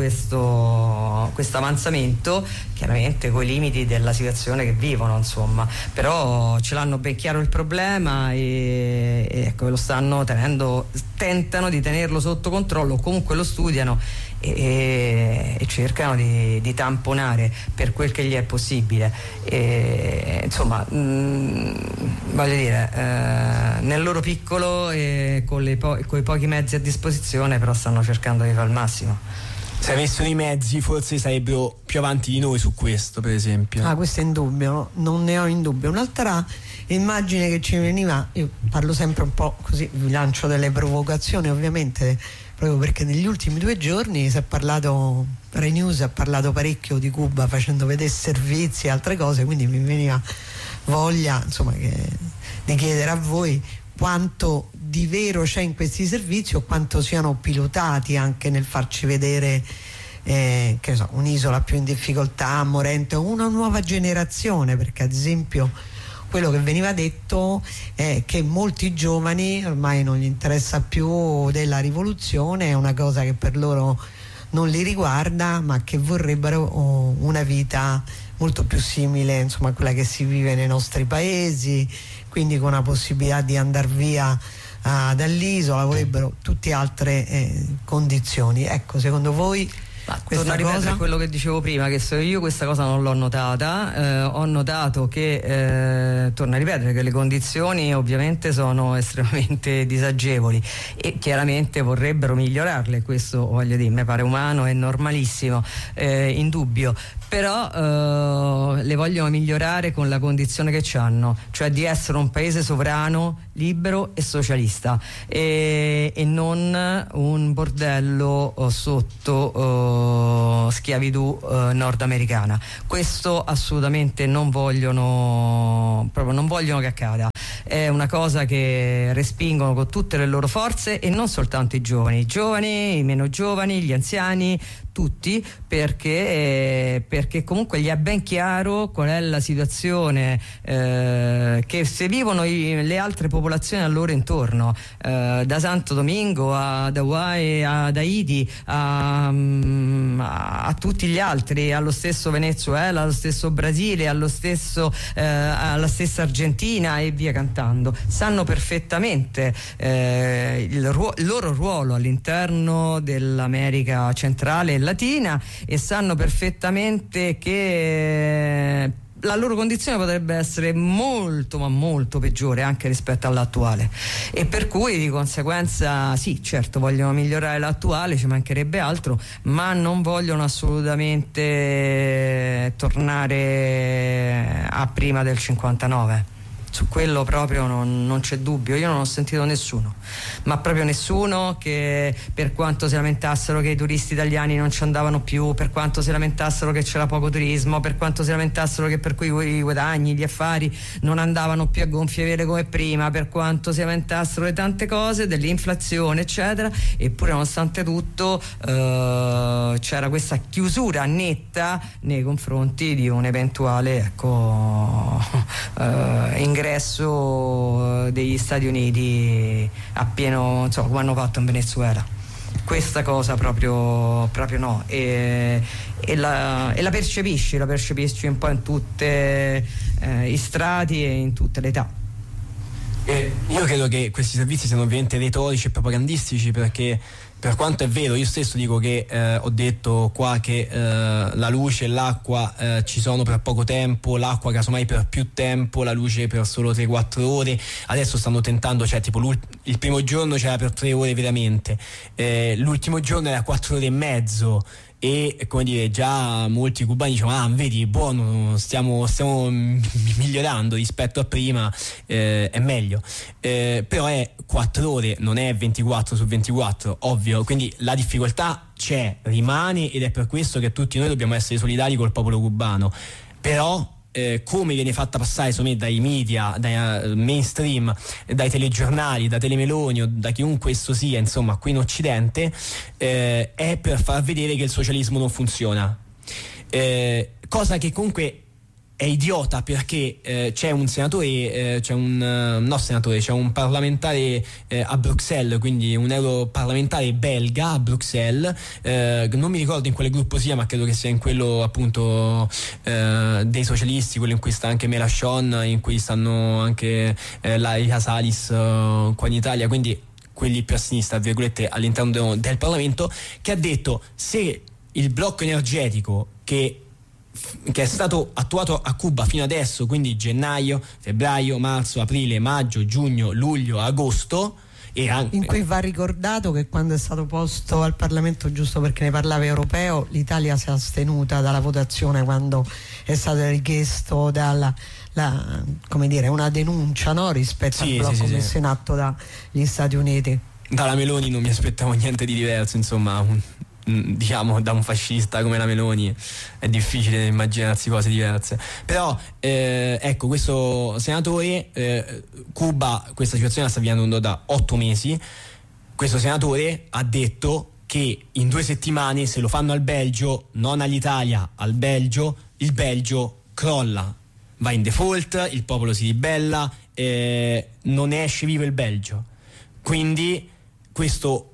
questo questo avanzamento, chiaramente coi limiti della situazione che vivono, insomma, però ce l'hanno ben chiaro il problema e, e ecco, lo stanno tenendo, tentano di tenerlo sotto controllo, comunque lo studiano e, e cercano di, di tamponare per quel che gli è possibile. E, insomma, mh, voglio dire, eh, nel loro piccolo e con, le po- con i pochi mezzi a disposizione, però stanno cercando di fare il massimo. Se avessero i mezzi forse sarebbero più avanti di noi su questo, per esempio. Ah, questo è indubbio, no? Non ne ho in dubbio. Un'altra immagine che ci veniva, io parlo sempre un po' così, vi lancio delle provocazioni ovviamente, proprio perché negli ultimi due giorni si è parlato, Rai News ha parlato parecchio di Cuba, facendo vedere servizi e altre cose, quindi mi veniva voglia, insomma, che, di chiedere a voi quanto di vero c'è in questi servizi, o quanto siano pilotati anche nel farci vedere eh, che so, un'isola più in difficoltà, morente, o una nuova generazione, perché ad esempio quello che veniva detto è che molti giovani ormai non gli interessa più della rivoluzione, è una cosa che per loro non li riguarda, ma che vorrebbero oh, una vita molto più simile, insomma, a quella che si vive nei nostri paesi, quindi con la possibilità di andare via uh, dall'isola, vorrebbero tutte altre eh, condizioni. Ecco, secondo voi Ma torno a ripetere cosa? Quello che dicevo prima, che se io questa cosa non l'ho notata, eh, ho notato che, eh, torno a ripetere, che le condizioni ovviamente sono estremamente disagevoli e chiaramente vorrebbero migliorarle, questo voglio dire, mi pare umano e normalissimo, eh, indubbio, però eh, le vogliono migliorare con la condizione che c'hanno, cioè di essere un paese sovrano, libero e socialista e, e non un bordello oh, sotto oh, schiavitù oh, nordamericana. Questo assolutamente non vogliono, proprio non vogliono che accada. È una cosa che respingono con tutte le loro forze, e non soltanto i giovani, i giovani, i meno giovani, gli anziani, tutti, perché, perché comunque gli è ben chiaro qual è la situazione eh, che se vivono i, le altre popolazioni a loro intorno, eh, da Santo Domingo ad Hawaii ad Haiti a, a, a tutti gli altri, allo stesso Venezuela, allo stesso Brasile, allo stesso, eh, alla stessa Argentina e via cantando, sanno perfettamente eh, il, ruo- il loro ruolo all'interno dell'America centrale latina, e sanno perfettamente che la loro condizione potrebbe essere molto ma molto peggiore anche rispetto all'attuale, e per cui di conseguenza sì, certo vogliono migliorare l'attuale, ci mancherebbe altro, ma non vogliono assolutamente tornare a prima del cinquantanove. Su quello proprio non, non c'è dubbio. Io non ho sentito nessuno, ma proprio nessuno, che per quanto si lamentassero che i turisti italiani non ci andavano più, per quanto si lamentassero che c'era poco turismo, per quanto si lamentassero che per cui i guadagni, gli affari non andavano più a gonfie vele come prima, per quanto si lamentassero di tante cose, dell'inflazione eccetera, eppure nonostante tutto eh, c'era questa chiusura netta nei confronti di un eventuale ecco eh, ingresso degli Stati Uniti a pieno, insomma, come hanno fatto in Venezuela. Questa cosa proprio, proprio no, e, e, la, e la percepisci, la percepisci un po' in tutti eh, i strati e in tutte le età. Eh, io credo che questi servizi siano ovviamente retorici e propagandistici, perché per quanto è vero, io stesso dico che eh, ho detto qua che eh, la luce e l'acqua eh, ci sono per poco tempo, l'acqua casomai per più tempo, la luce per solo tre quattro ore. Adesso stanno tentando, cioè tipo il primo giorno c'era per tre ore veramente, eh, l'ultimo giorno era quattro ore e mezzo. E come dire, già molti cubani dicono: ah, vedi, buono, stiamo, stiamo migliorando rispetto a prima, eh, è meglio, eh, però è quattro ore, non è ventiquattro su ventiquattro, ovvio, quindi la difficoltà c'è, rimane, ed è per questo che tutti noi dobbiamo essere solidari col popolo cubano. Però Eh, come viene fatta passare, secondo me, dai media, dai uh, mainstream, dai telegiornali, da Telemeloni o da chiunque esso sia, insomma, qui in Occidente, eh, è per far vedere che il socialismo non funziona, eh, cosa che comunque è idiota, perché eh, c'è un senatore, eh, c'è un uh, no senatore, c'è un parlamentare eh, a Bruxelles, quindi un europarlamentare belga a Bruxelles, eh, non mi ricordo in quale gruppo sia, ma credo che sia in quello appunto eh, dei socialisti, quello in cui sta anche Mélenchon, in cui stanno anche eh, Laria Salis uh, qua in Italia, quindi quelli più a sinistra, virgolette, all'interno del Parlamento, che ha detto: se il blocco energetico che che è stato attuato a Cuba fino adesso, quindi gennaio, febbraio, marzo, aprile, maggio, giugno, luglio, agosto, e anche... in cui va ricordato che quando è stato posto al Parlamento, giusto perché ne parlava europeo, l'Italia si è astenuta dalla votazione quando è stato richiesto dalla la, come dire, una denuncia, no, rispetto sì, al blocco sì, sì, messo sì. in atto dagli Stati Uniti. Dalla Meloni non mi aspettavo niente di diverso, insomma, un... diciamo, da un fascista come la Meloni è difficile immaginarsi cose diverse, però eh, ecco, questo senatore, eh, Cuba questa situazione la sta vivendo da otto mesi. Questo senatore ha detto che in due settimane, se lo fanno al Belgio, non all'Italia, al Belgio, il Belgio crolla, va in default, il popolo si ribella, eh, non esce vivo il Belgio. Quindi questo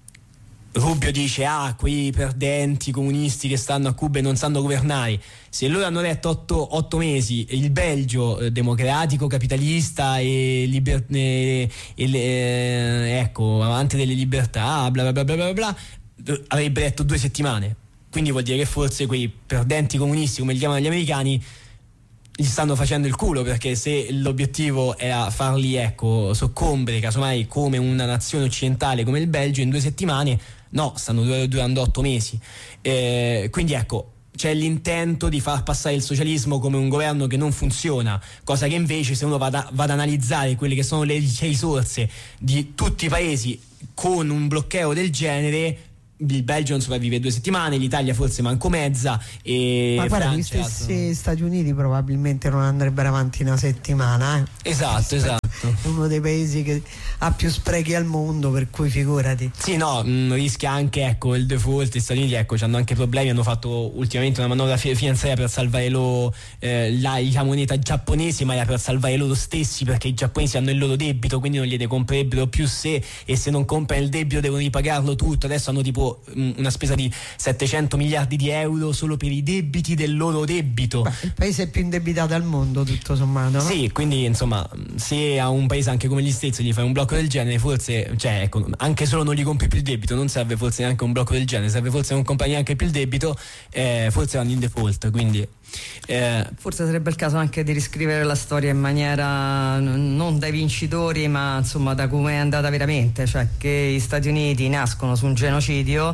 Rubio dice: ah, quei perdenti comunisti che stanno a Cuba e non sanno governare. Se loro hanno retto otto, otto mesi il Belgio eh, democratico, capitalista e, liber- e, e eh, ecco, amante delle libertà, bla bla bla bla bla bla, avrebbe retto due settimane. quindi vuol dire che forse quei perdenti comunisti, come li chiamano gli americani, gli stanno facendo il culo, perché se l'obiettivo era farli, ecco, soccombere casomai come una nazione occidentale come il Belgio in due settimane, no, stanno durando otto mesi. Eh, quindi ecco, c'è l'intento di far passare il socialismo come un governo che non funziona, cosa che invece, se uno va ad, va ad analizzare quelle che sono le risorse di tutti i paesi con un blocchetto del genere, il Belgio non sopravvive due settimane, l'Italia forse manco mezza, e ma guarda, Francia, gli stessi Stati Uniti probabilmente non andrebbero avanti una settimana, eh. esatto esatto è uno dei paesi che ha più sprechi al mondo, per cui figurati. Sì, no, mh, rischia anche, ecco, il default. Gli Stati Uniti, ecco, hanno anche problemi, hanno fatto ultimamente una manovra fi- finanziaria per salvare loro, eh, la, la moneta giapponese, ma era per salvare loro stessi, perché i giapponesi hanno il loro debito, quindi non gliene comprerebbero più se, e se non comprano il debito devono ripagarlo tutto. Adesso hanno tipo mh, una spesa di settecento miliardi di euro solo per i debiti del loro debito. Beh, il paese più indebitato al mondo, tutto sommato, no? Sì, quindi insomma, se a un paese anche come gli Stati gli fai un blocco del genere, forse, cioè, ecco, anche solo non gli compri più il debito, non serve forse neanche un blocco del genere, serve forse non compri neanche più il debito, eh, forse vanno in default, quindi eh. forse sarebbe il caso anche di riscrivere la storia in maniera non dai vincitori, ma insomma da come è andata veramente, cioè che gli Stati Uniti nascono su un genocidio,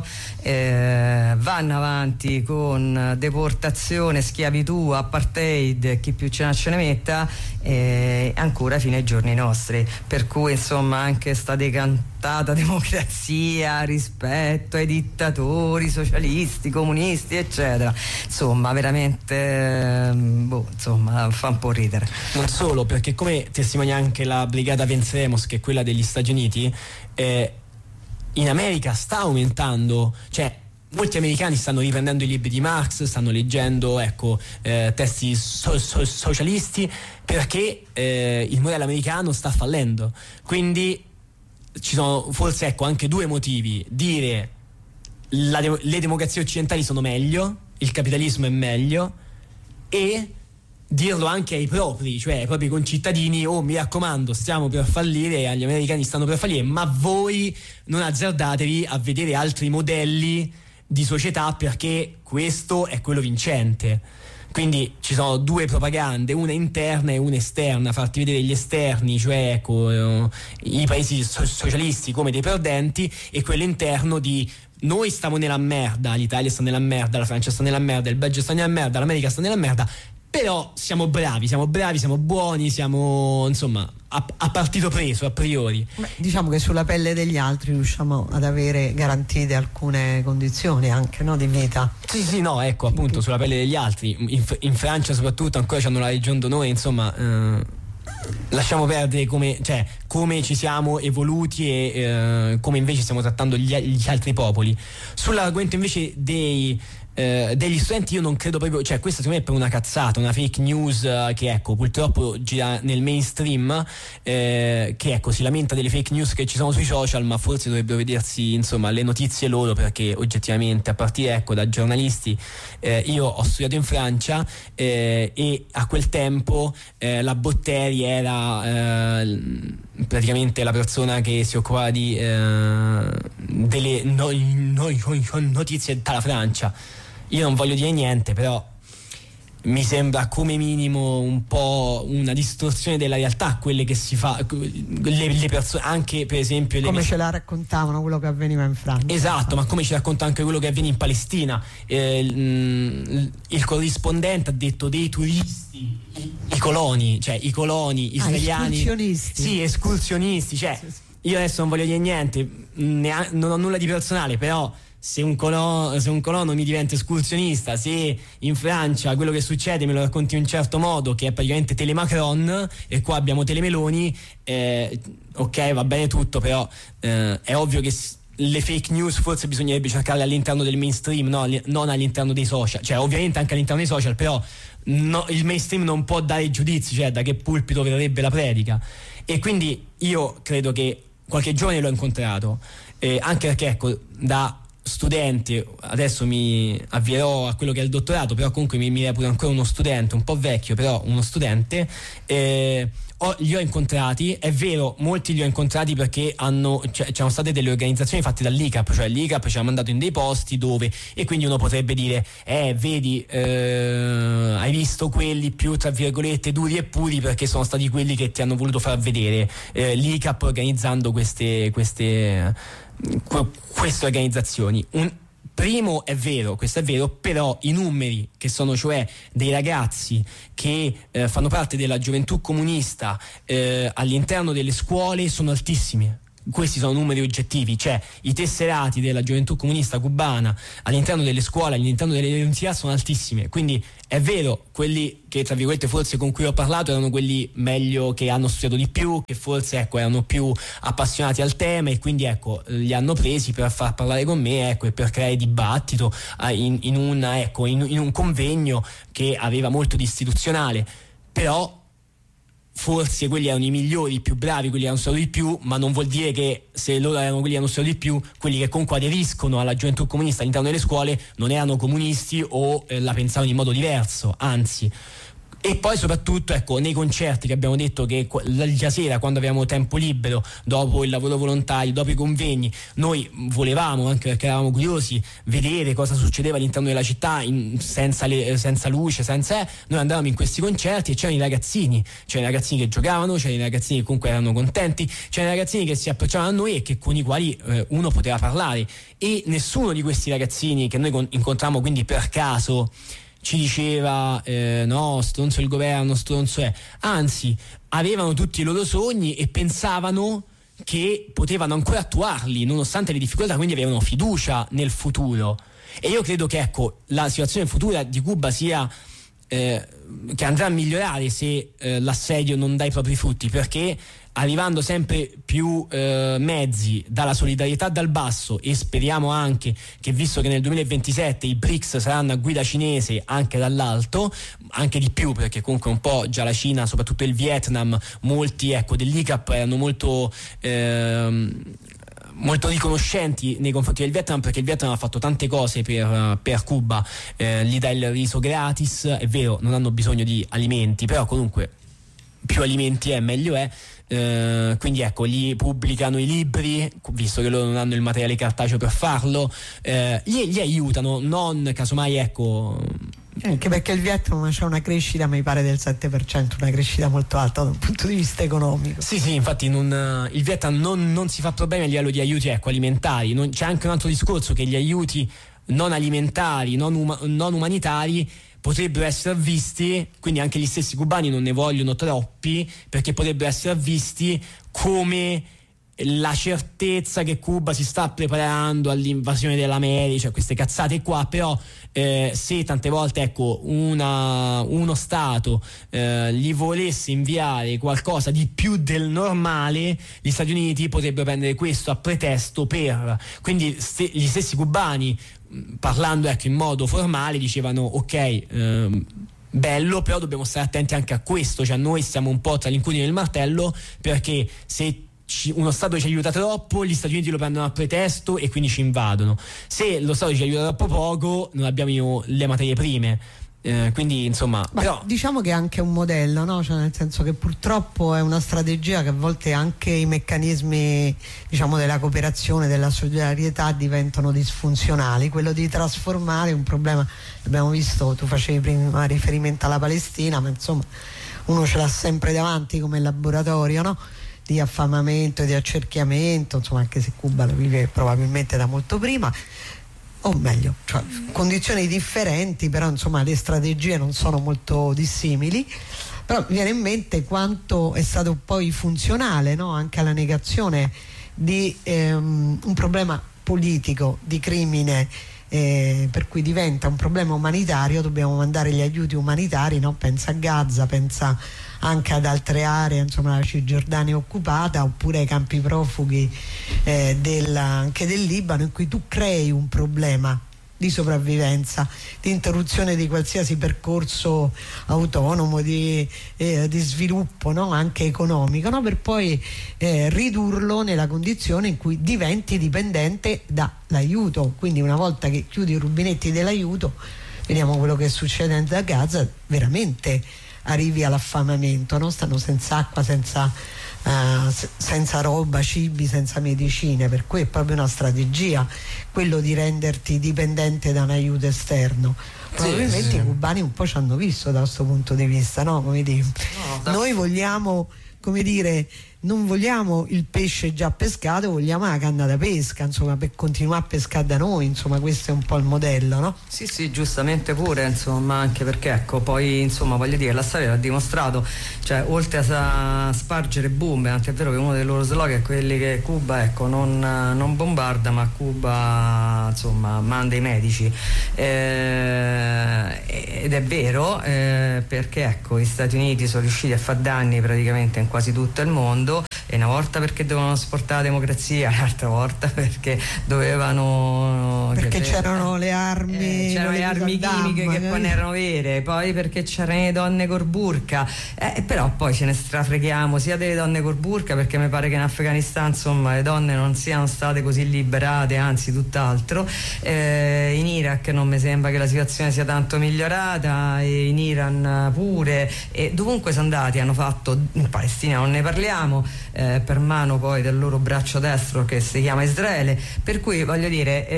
eh, vanno avanti con deportazione, schiavitù, apartheid, chi più ce ne ce ne metta, eh, ancora fino ai giorni nostri, per cui insomma anche sta decantata democrazia, rispetto ai dittatori socialisti, comunisti eccetera, insomma veramente boh, insomma fa un po' ridere. Non solo, perché come testimonia anche la brigata Venceremos, che è quella degli Stati Uniti, eh, in America sta aumentando, cioè molti americani stanno riprendendo i libri di Marx, stanno leggendo, ecco, eh, testi so- so- socialisti, perché eh, il modello americano sta fallendo. Quindi ci sono forse, ecco, anche due motivi: dire la de- le democrazie occidentali sono meglio, il capitalismo è meglio, e dirlo anche ai propri, cioè ai propri concittadini: oh, mi raccomando, stiamo per fallire, agli americani stanno per fallire, ma voi non azzardatevi a vedere altri modelli di società, perché questo è quello vincente. Quindi ci sono due propagande, una interna e una esterna, farti vedere gli esterni, cioè ecco, eh, i paesi so- socialisti come dei perdenti, e quello interno di noi stiamo nella merda, l'Italia sta nella merda, la Francia sta nella merda, il Belgio sta nella merda, l'America sta nella merda, però siamo bravi, siamo bravi, siamo buoni, siamo insomma a, a partito preso a priori. Beh, diciamo che sulla pelle degli altri riusciamo ad avere garantite alcune condizioni anche, no, di vita. Sì sì no, ecco, appunto, sulla pelle degli altri. In, in Francia soprattutto ancora c'hanno la Legion d'Onore, insomma, eh, lasciamo perdere come, cioè, come ci siamo evoluti e eh, come invece stiamo trattando gli, gli altri popoli. Sull'argomento invece dei Eh, degli studenti, io non credo proprio, cioè questa secondo me è per una cazzata, una fake news eh, che ecco purtroppo gira nel mainstream, eh, che ecco si lamenta delle fake news che ci sono sui social, ma forse dovrebbero vedersi insomma le notizie loro, perché oggettivamente a partire ecco da giornalisti, eh, io ho studiato in Francia, eh, e a quel tempo eh, la Botteri era eh, praticamente la persona che si occupava di eh, delle no, no, no, notizie dalla Francia. Io non voglio dire niente, però mi sembra come minimo un po' una distorsione della realtà quelle che si fa, le, le persone, anche per esempio le come mes- ce la raccontavano quello che avveniva in Francia. Esatto, ma come ci racconta anche quello che avviene in Palestina. Eh, il, il corrispondente ha detto dei turisti, i, i coloni, cioè i coloni israeliani, ah, escursionisti. Sì, escursionisti, cioè sì, sì. Io adesso non voglio dire niente, ne, non ho nulla di personale, però se un, colono, se un colono mi diventa escursionista, se in Francia quello che succede me lo racconti in un certo modo, che è praticamente Telemacron, e qua abbiamo Telemeloni, eh, ok, va bene tutto, però eh, è ovvio che le fake news forse bisognerebbe cercarle all'interno del mainstream, no, non all'interno dei social, cioè ovviamente anche all'interno dei social, però no, il mainstream non può dare giudizi, cioè da che pulpito verrebbe la predica. E quindi io credo che qualche giovane l'ho incontrato, eh, anche perché ecco, da studente, adesso mi avvierò a quello che è il dottorato, però comunque mi, mi reputo ancora uno studente, un po' vecchio, però uno studente, eh, Ho, li ho incontrati, è vero, molti li ho incontrati perché hanno, cioè, c'erano state delle organizzazioni fatte dall'I C A P, cioè l'I C A P ci ha mandato in dei posti dove, e quindi uno potrebbe dire eh vedi eh, hai visto quelli più tra virgolette duri e puri perché sono stati quelli che ti hanno voluto far vedere eh, l'I C A P organizzando queste queste, queste organizzazioni. Un, Primo, è vero, questo è vero, però i numeri che sono cioè dei ragazzi che eh, fanno parte della gioventù comunista eh, all'interno delle scuole sono altissimi. Questi sono numeri oggettivi, cioè i tesserati della gioventù comunista cubana all'interno delle scuole, all'interno delle università sono altissime. Quindi è vero, quelli che tra virgolette forse con cui ho parlato erano quelli meglio, che hanno studiato di più, che forse ecco erano più appassionati al tema e quindi ecco li hanno presi per far parlare con me, ecco, e per creare dibattito in, in, una, ecco, in, in un convegno che aveva molto di istituzionale. Però forse quelli erano i migliori, i più bravi, quelli erano solo di più, ma non vuol dire che se loro erano quelli erano solo di più, quelli che comunque aderiscono alla gioventù comunista all'interno delle scuole non erano comunisti o eh, la pensavano in modo diverso, anzi. E poi soprattutto ecco nei concerti che abbiamo detto che la sera, quando avevamo tempo libero, dopo il lavoro volontario, dopo i convegni, noi volevamo, anche perché eravamo curiosi, vedere cosa succedeva all'interno della città in, senza, le, senza luce, senza eh, noi andavamo in questi concerti e c'erano i ragazzini, c'erano i ragazzini che giocavano, c'erano i ragazzini che comunque erano contenti, c'erano i ragazzini che si approcciavano a noi e che, con i quali eh, uno poteva parlare, e nessuno di questi ragazzini che noi con, incontrammo quindi per caso ci diceva eh, no, stronzo il governo, stronzo è, anzi avevano tutti i loro sogni e pensavano che potevano ancora attuarli nonostante le difficoltà, quindi avevano fiducia nel futuro. E io credo che ecco la situazione futura di Cuba sia eh, che andrà a migliorare se eh, l'assedio non dà i propri frutti, perché arrivando sempre più eh, mezzi dalla solidarietà dal basso, e speriamo anche che, visto che nel duemilaventisette i B R I C S saranno a guida cinese, anche dall'alto, anche di più, perché comunque un po' già la Cina, soprattutto il Vietnam, molti ecco dell'I C A P erano molto ehm, molto riconoscenti nei confronti del Vietnam, perché il Vietnam ha fatto tante cose per, per Cuba, eh, gli dà il riso gratis, è vero, non hanno bisogno di alimenti, però comunque più alimenti è meglio è. Uh, quindi ecco, gli pubblicano i libri, visto che loro non hanno il materiale cartaceo per farlo, uh, gli, gli aiutano, non casomai ecco. Anche perché il Vietnam c'è una crescita, mi pare, del sette per cento, una crescita molto alta da un punto di vista economico. Sì, sì, infatti non, il Vietnam non, non si fa problemi a livello di aiuti ecco, alimentari. Non, c'è anche un altro discorso, che gli aiuti non alimentari, non, uma, non umanitari potrebbero essere visti, quindi anche gli stessi cubani non ne vogliono troppi, perché potrebbero essere visti come la certezza che Cuba si sta preparando all'invasione dell'America, cioè queste cazzate qua. Però eh, se tante volte ecco una, uno Stato eh, gli volesse inviare qualcosa di più del normale, gli Stati Uniti potrebbero prendere questo a pretesto per, quindi st- gli stessi cubani, parlando ecco in modo formale, dicevano ok, ehm, bello, però dobbiamo stare attenti anche a questo, cioè noi stiamo un po' tra l'incudine e il martello, perché se ci, uno Stato ci aiuta troppo, gli Stati Uniti lo prendono a pretesto e quindi ci invadono. Se lo Stato ci aiuta troppo poco, non abbiamo le materie prime. Eh, quindi insomma, ma però diciamo che è anche un modello, no? Cioè, nel senso che purtroppo è una strategia che a volte anche i meccanismi, diciamo, della cooperazione, della solidarietà diventano disfunzionali. Quello di trasformare un problema, abbiamo visto, tu facevi prima riferimento alla Palestina, ma insomma uno ce l'ha sempre davanti come laboratorio, no? Di affamamento, di accerchiamento, insomma, anche se Cuba lo vive probabilmente da molto prima, o meglio, cioè, condizioni differenti, però insomma le strategie non sono molto dissimili. Però mi viene in mente quanto è stato poi funzionale, no? Anche alla negazione di ehm, un problema politico, di crimine, eh, per cui diventa un problema umanitario, dobbiamo mandare gli aiuti umanitari, no? Pensa a Gaza, pensa anche ad altre aree, insomma la Cisgiordania occupata, oppure ai campi profughi eh, della, anche del Libano, in cui tu crei un problema di sopravvivenza, di interruzione di qualsiasi percorso autonomo di, eh, di sviluppo, no? Anche economico, no? Per poi eh, ridurlo nella condizione in cui diventi dipendente dall'aiuto. Quindi una volta che chiudi i rubinetti dell'aiuto, vediamo quello che succede a Gaza, veramente arrivi all'affamamento, no? Stanno senza acqua, senza, uh, senza roba, cibi, senza medicine, per cui è proprio una strategia quello di renderti dipendente da un aiuto esterno. Probabilmente sì, sì. I cubani un po' ci hanno visto da questo punto di vista, no? Come dire, no, noi vogliamo, come dire, non vogliamo il pesce già pescato, vogliamo la canna da pesca, insomma, per continuare a pescare da noi, insomma, questo è un po' il modello, no? Sì, sì, giustamente pure, insomma, anche perché ecco, poi insomma, voglio dire, la storia l'ha dimostrato, cioè oltre a spargere bombe, anche è vero che uno dei loro slogan è quelli che Cuba, ecco, non, non bombarda, ma Cuba, insomma, manda i medici, eh, ed è vero, eh, perché ecco, gli Stati Uniti sono riusciti a fare danni praticamente in quasi tutto il mondo, e una volta perché dovevano esportare la democrazia, l'altra volta perché dovevano perché cioè, c'erano le armi eh, c'erano le armi chimiche che poi non erano vere, poi perché c'erano le donne col burka, eh, però poi ce ne strafreghiamo sia delle donne col burka, perché mi pare che in Afghanistan insomma le donne non siano state così liberate, anzi tutt'altro, eh, in Iraq non mi sembra che la situazione sia tanto migliorata, e in Iran pure, e dovunque sono andati hanno fatto, in Palestina non ne parliamo, Eh, per mano poi del loro braccio destro che si chiama Israele, per cui voglio dire,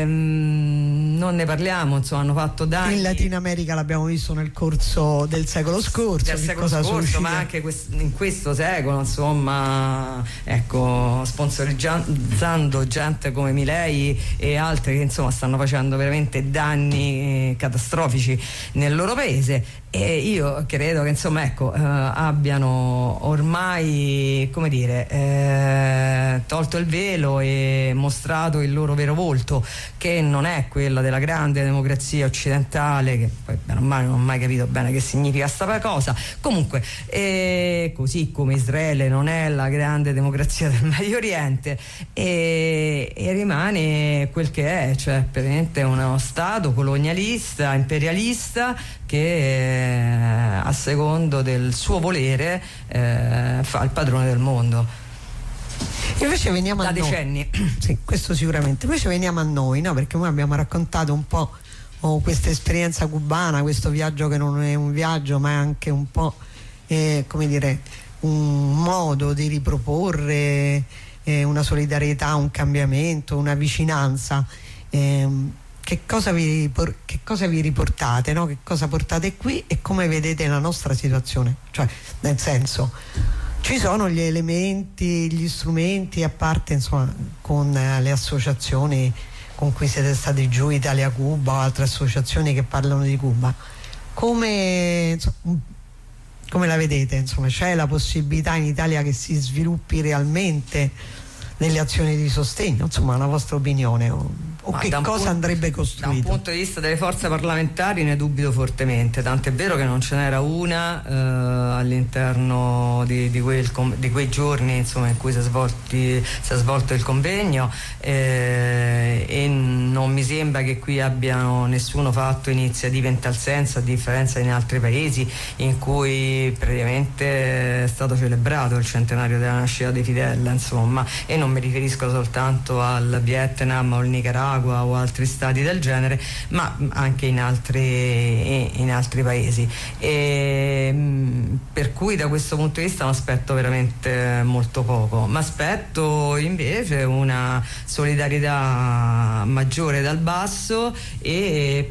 ehm, non ne parliamo, insomma, hanno fatto danni. In Latino America l'abbiamo visto nel corso del secolo scorso, del secolo scorso, ma anche quest- in questo secolo, insomma, ecco, sponsorizzando gente come Milei e altri che insomma stanno facendo veramente danni catastrofici nel loro paese. E io credo che insomma ecco eh, abbiano ormai, come dire, eh, tolto il velo e mostrato il loro vero volto, che non è quella della grande democrazia occidentale, che poi bene o male non ho mai capito bene che significa sta cosa. Comunque, eh, così come Israele non è la grande democrazia del Medio Oriente, e, e rimane quel che è, cioè praticamente uno stato colonialista, imperialista, che eh, a secondo del suo volere eh, fa il padrone del mondo. Invece veniamo da a decenni. Noi. Sì, questo sicuramente. Invece veniamo a noi, no? Perché noi abbiamo raccontato un po' oh, questa esperienza cubana, questo viaggio che non è un viaggio, ma è anche un po' eh, come dire, un modo di riproporre eh, una solidarietà, un cambiamento, una vicinanza. Eh, Che cosa, vi, che cosa vi riportate, no? Che cosa portate qui e come vedete la nostra situazione? Cioè, nel senso, ci sono gli elementi, gli strumenti, a parte insomma con eh, le associazioni con cui siete stati giù, Italia Cuba o altre associazioni che parlano di Cuba. Come, insomma, come la vedete? Insomma, c'è la possibilità in Italia che si sviluppi realmente delle azioni di sostegno? Insomma, la vostra opinione? O, o che cosa punto, andrebbe costruito? Da un punto di vista delle forze parlamentari ne dubito fortemente, tant'è vero che non ce n'era una eh, all'interno di, di, quel, di quei giorni insomma, in cui si è, svolti, si è svolto il convegno, eh, e non mi sembra che qui abbiano nessuno fatto iniziative in tal senso, a differenza in altri paesi in cui praticamente è stato celebrato il centenario della nascita di Fidel, insomma, e non mi riferisco soltanto al Vietnam o al Nicaragua o altri stati del genere, ma anche in altri, in altri paesi, e, per cui da questo punto di vista non aspetto veramente molto poco, ma aspetto invece una solidarietà maggiore dal basso, e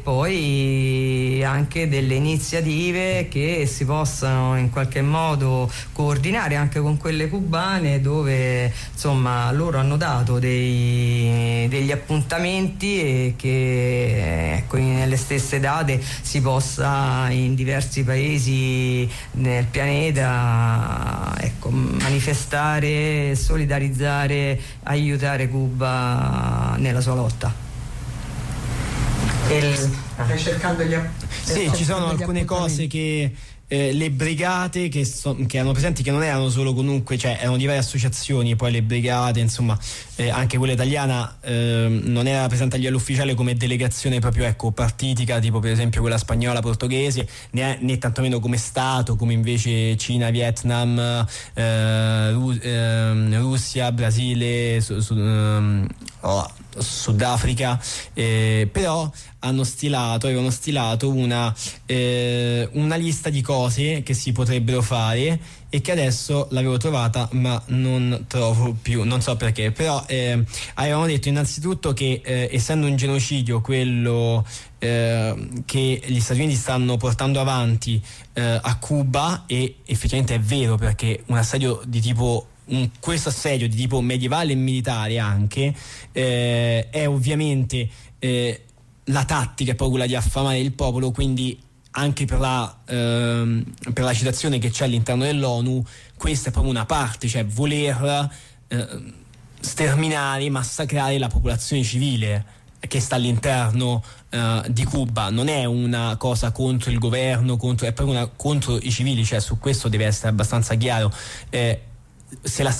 poi anche delle iniziative che si possano in qualche modo coordinare anche con quelle cubane, dove insomma loro hanno dato dei, degli appuntamenti, e che ecco, nelle stesse date si possa in diversi paesi nel pianeta ecco, manifestare, solidarizzare, aiutare Cuba nella sua lotta. Il... Stai cercando gli app- sì, ci sono alcune cose che Eh, le brigate che, so, che erano presenti, che non erano solo comunque, cioè erano di varie associazioni, poi le brigate, insomma, eh, anche quella italiana eh, non era presente a livello ufficiale come delegazione proprio ecco partitica, tipo per esempio quella spagnola, portoghese, né, né tantomeno come Stato, come invece Cina, Vietnam, eh, Ru- eh, Russia, Brasile, su, su, um, oh, Sudafrica, eh, però hanno stilato, avevano stilato una, eh, una lista di cose che si potrebbero fare e che adesso l'avevo trovata ma non trovo più, non so perché, però eh, avevamo detto innanzitutto che eh, essendo un genocidio quello eh, che gli Stati Uniti stanno portando avanti eh, a Cuba, e effettivamente è vero, perché un assedio di tipo Un, questo assedio di tipo medievale e militare anche eh, è ovviamente eh, la tattica è proprio quella di affamare il popolo, quindi anche per la, ehm, per la citazione che c'è all'interno dell'ONU, questa è proprio una parte, cioè voler eh, sterminare, massacrare la popolazione civile che sta all'interno eh, di Cuba. Non è una cosa contro il governo, contro, è proprio una contro i civili, cioè su questo deve essere abbastanza chiaro. eh, Se la,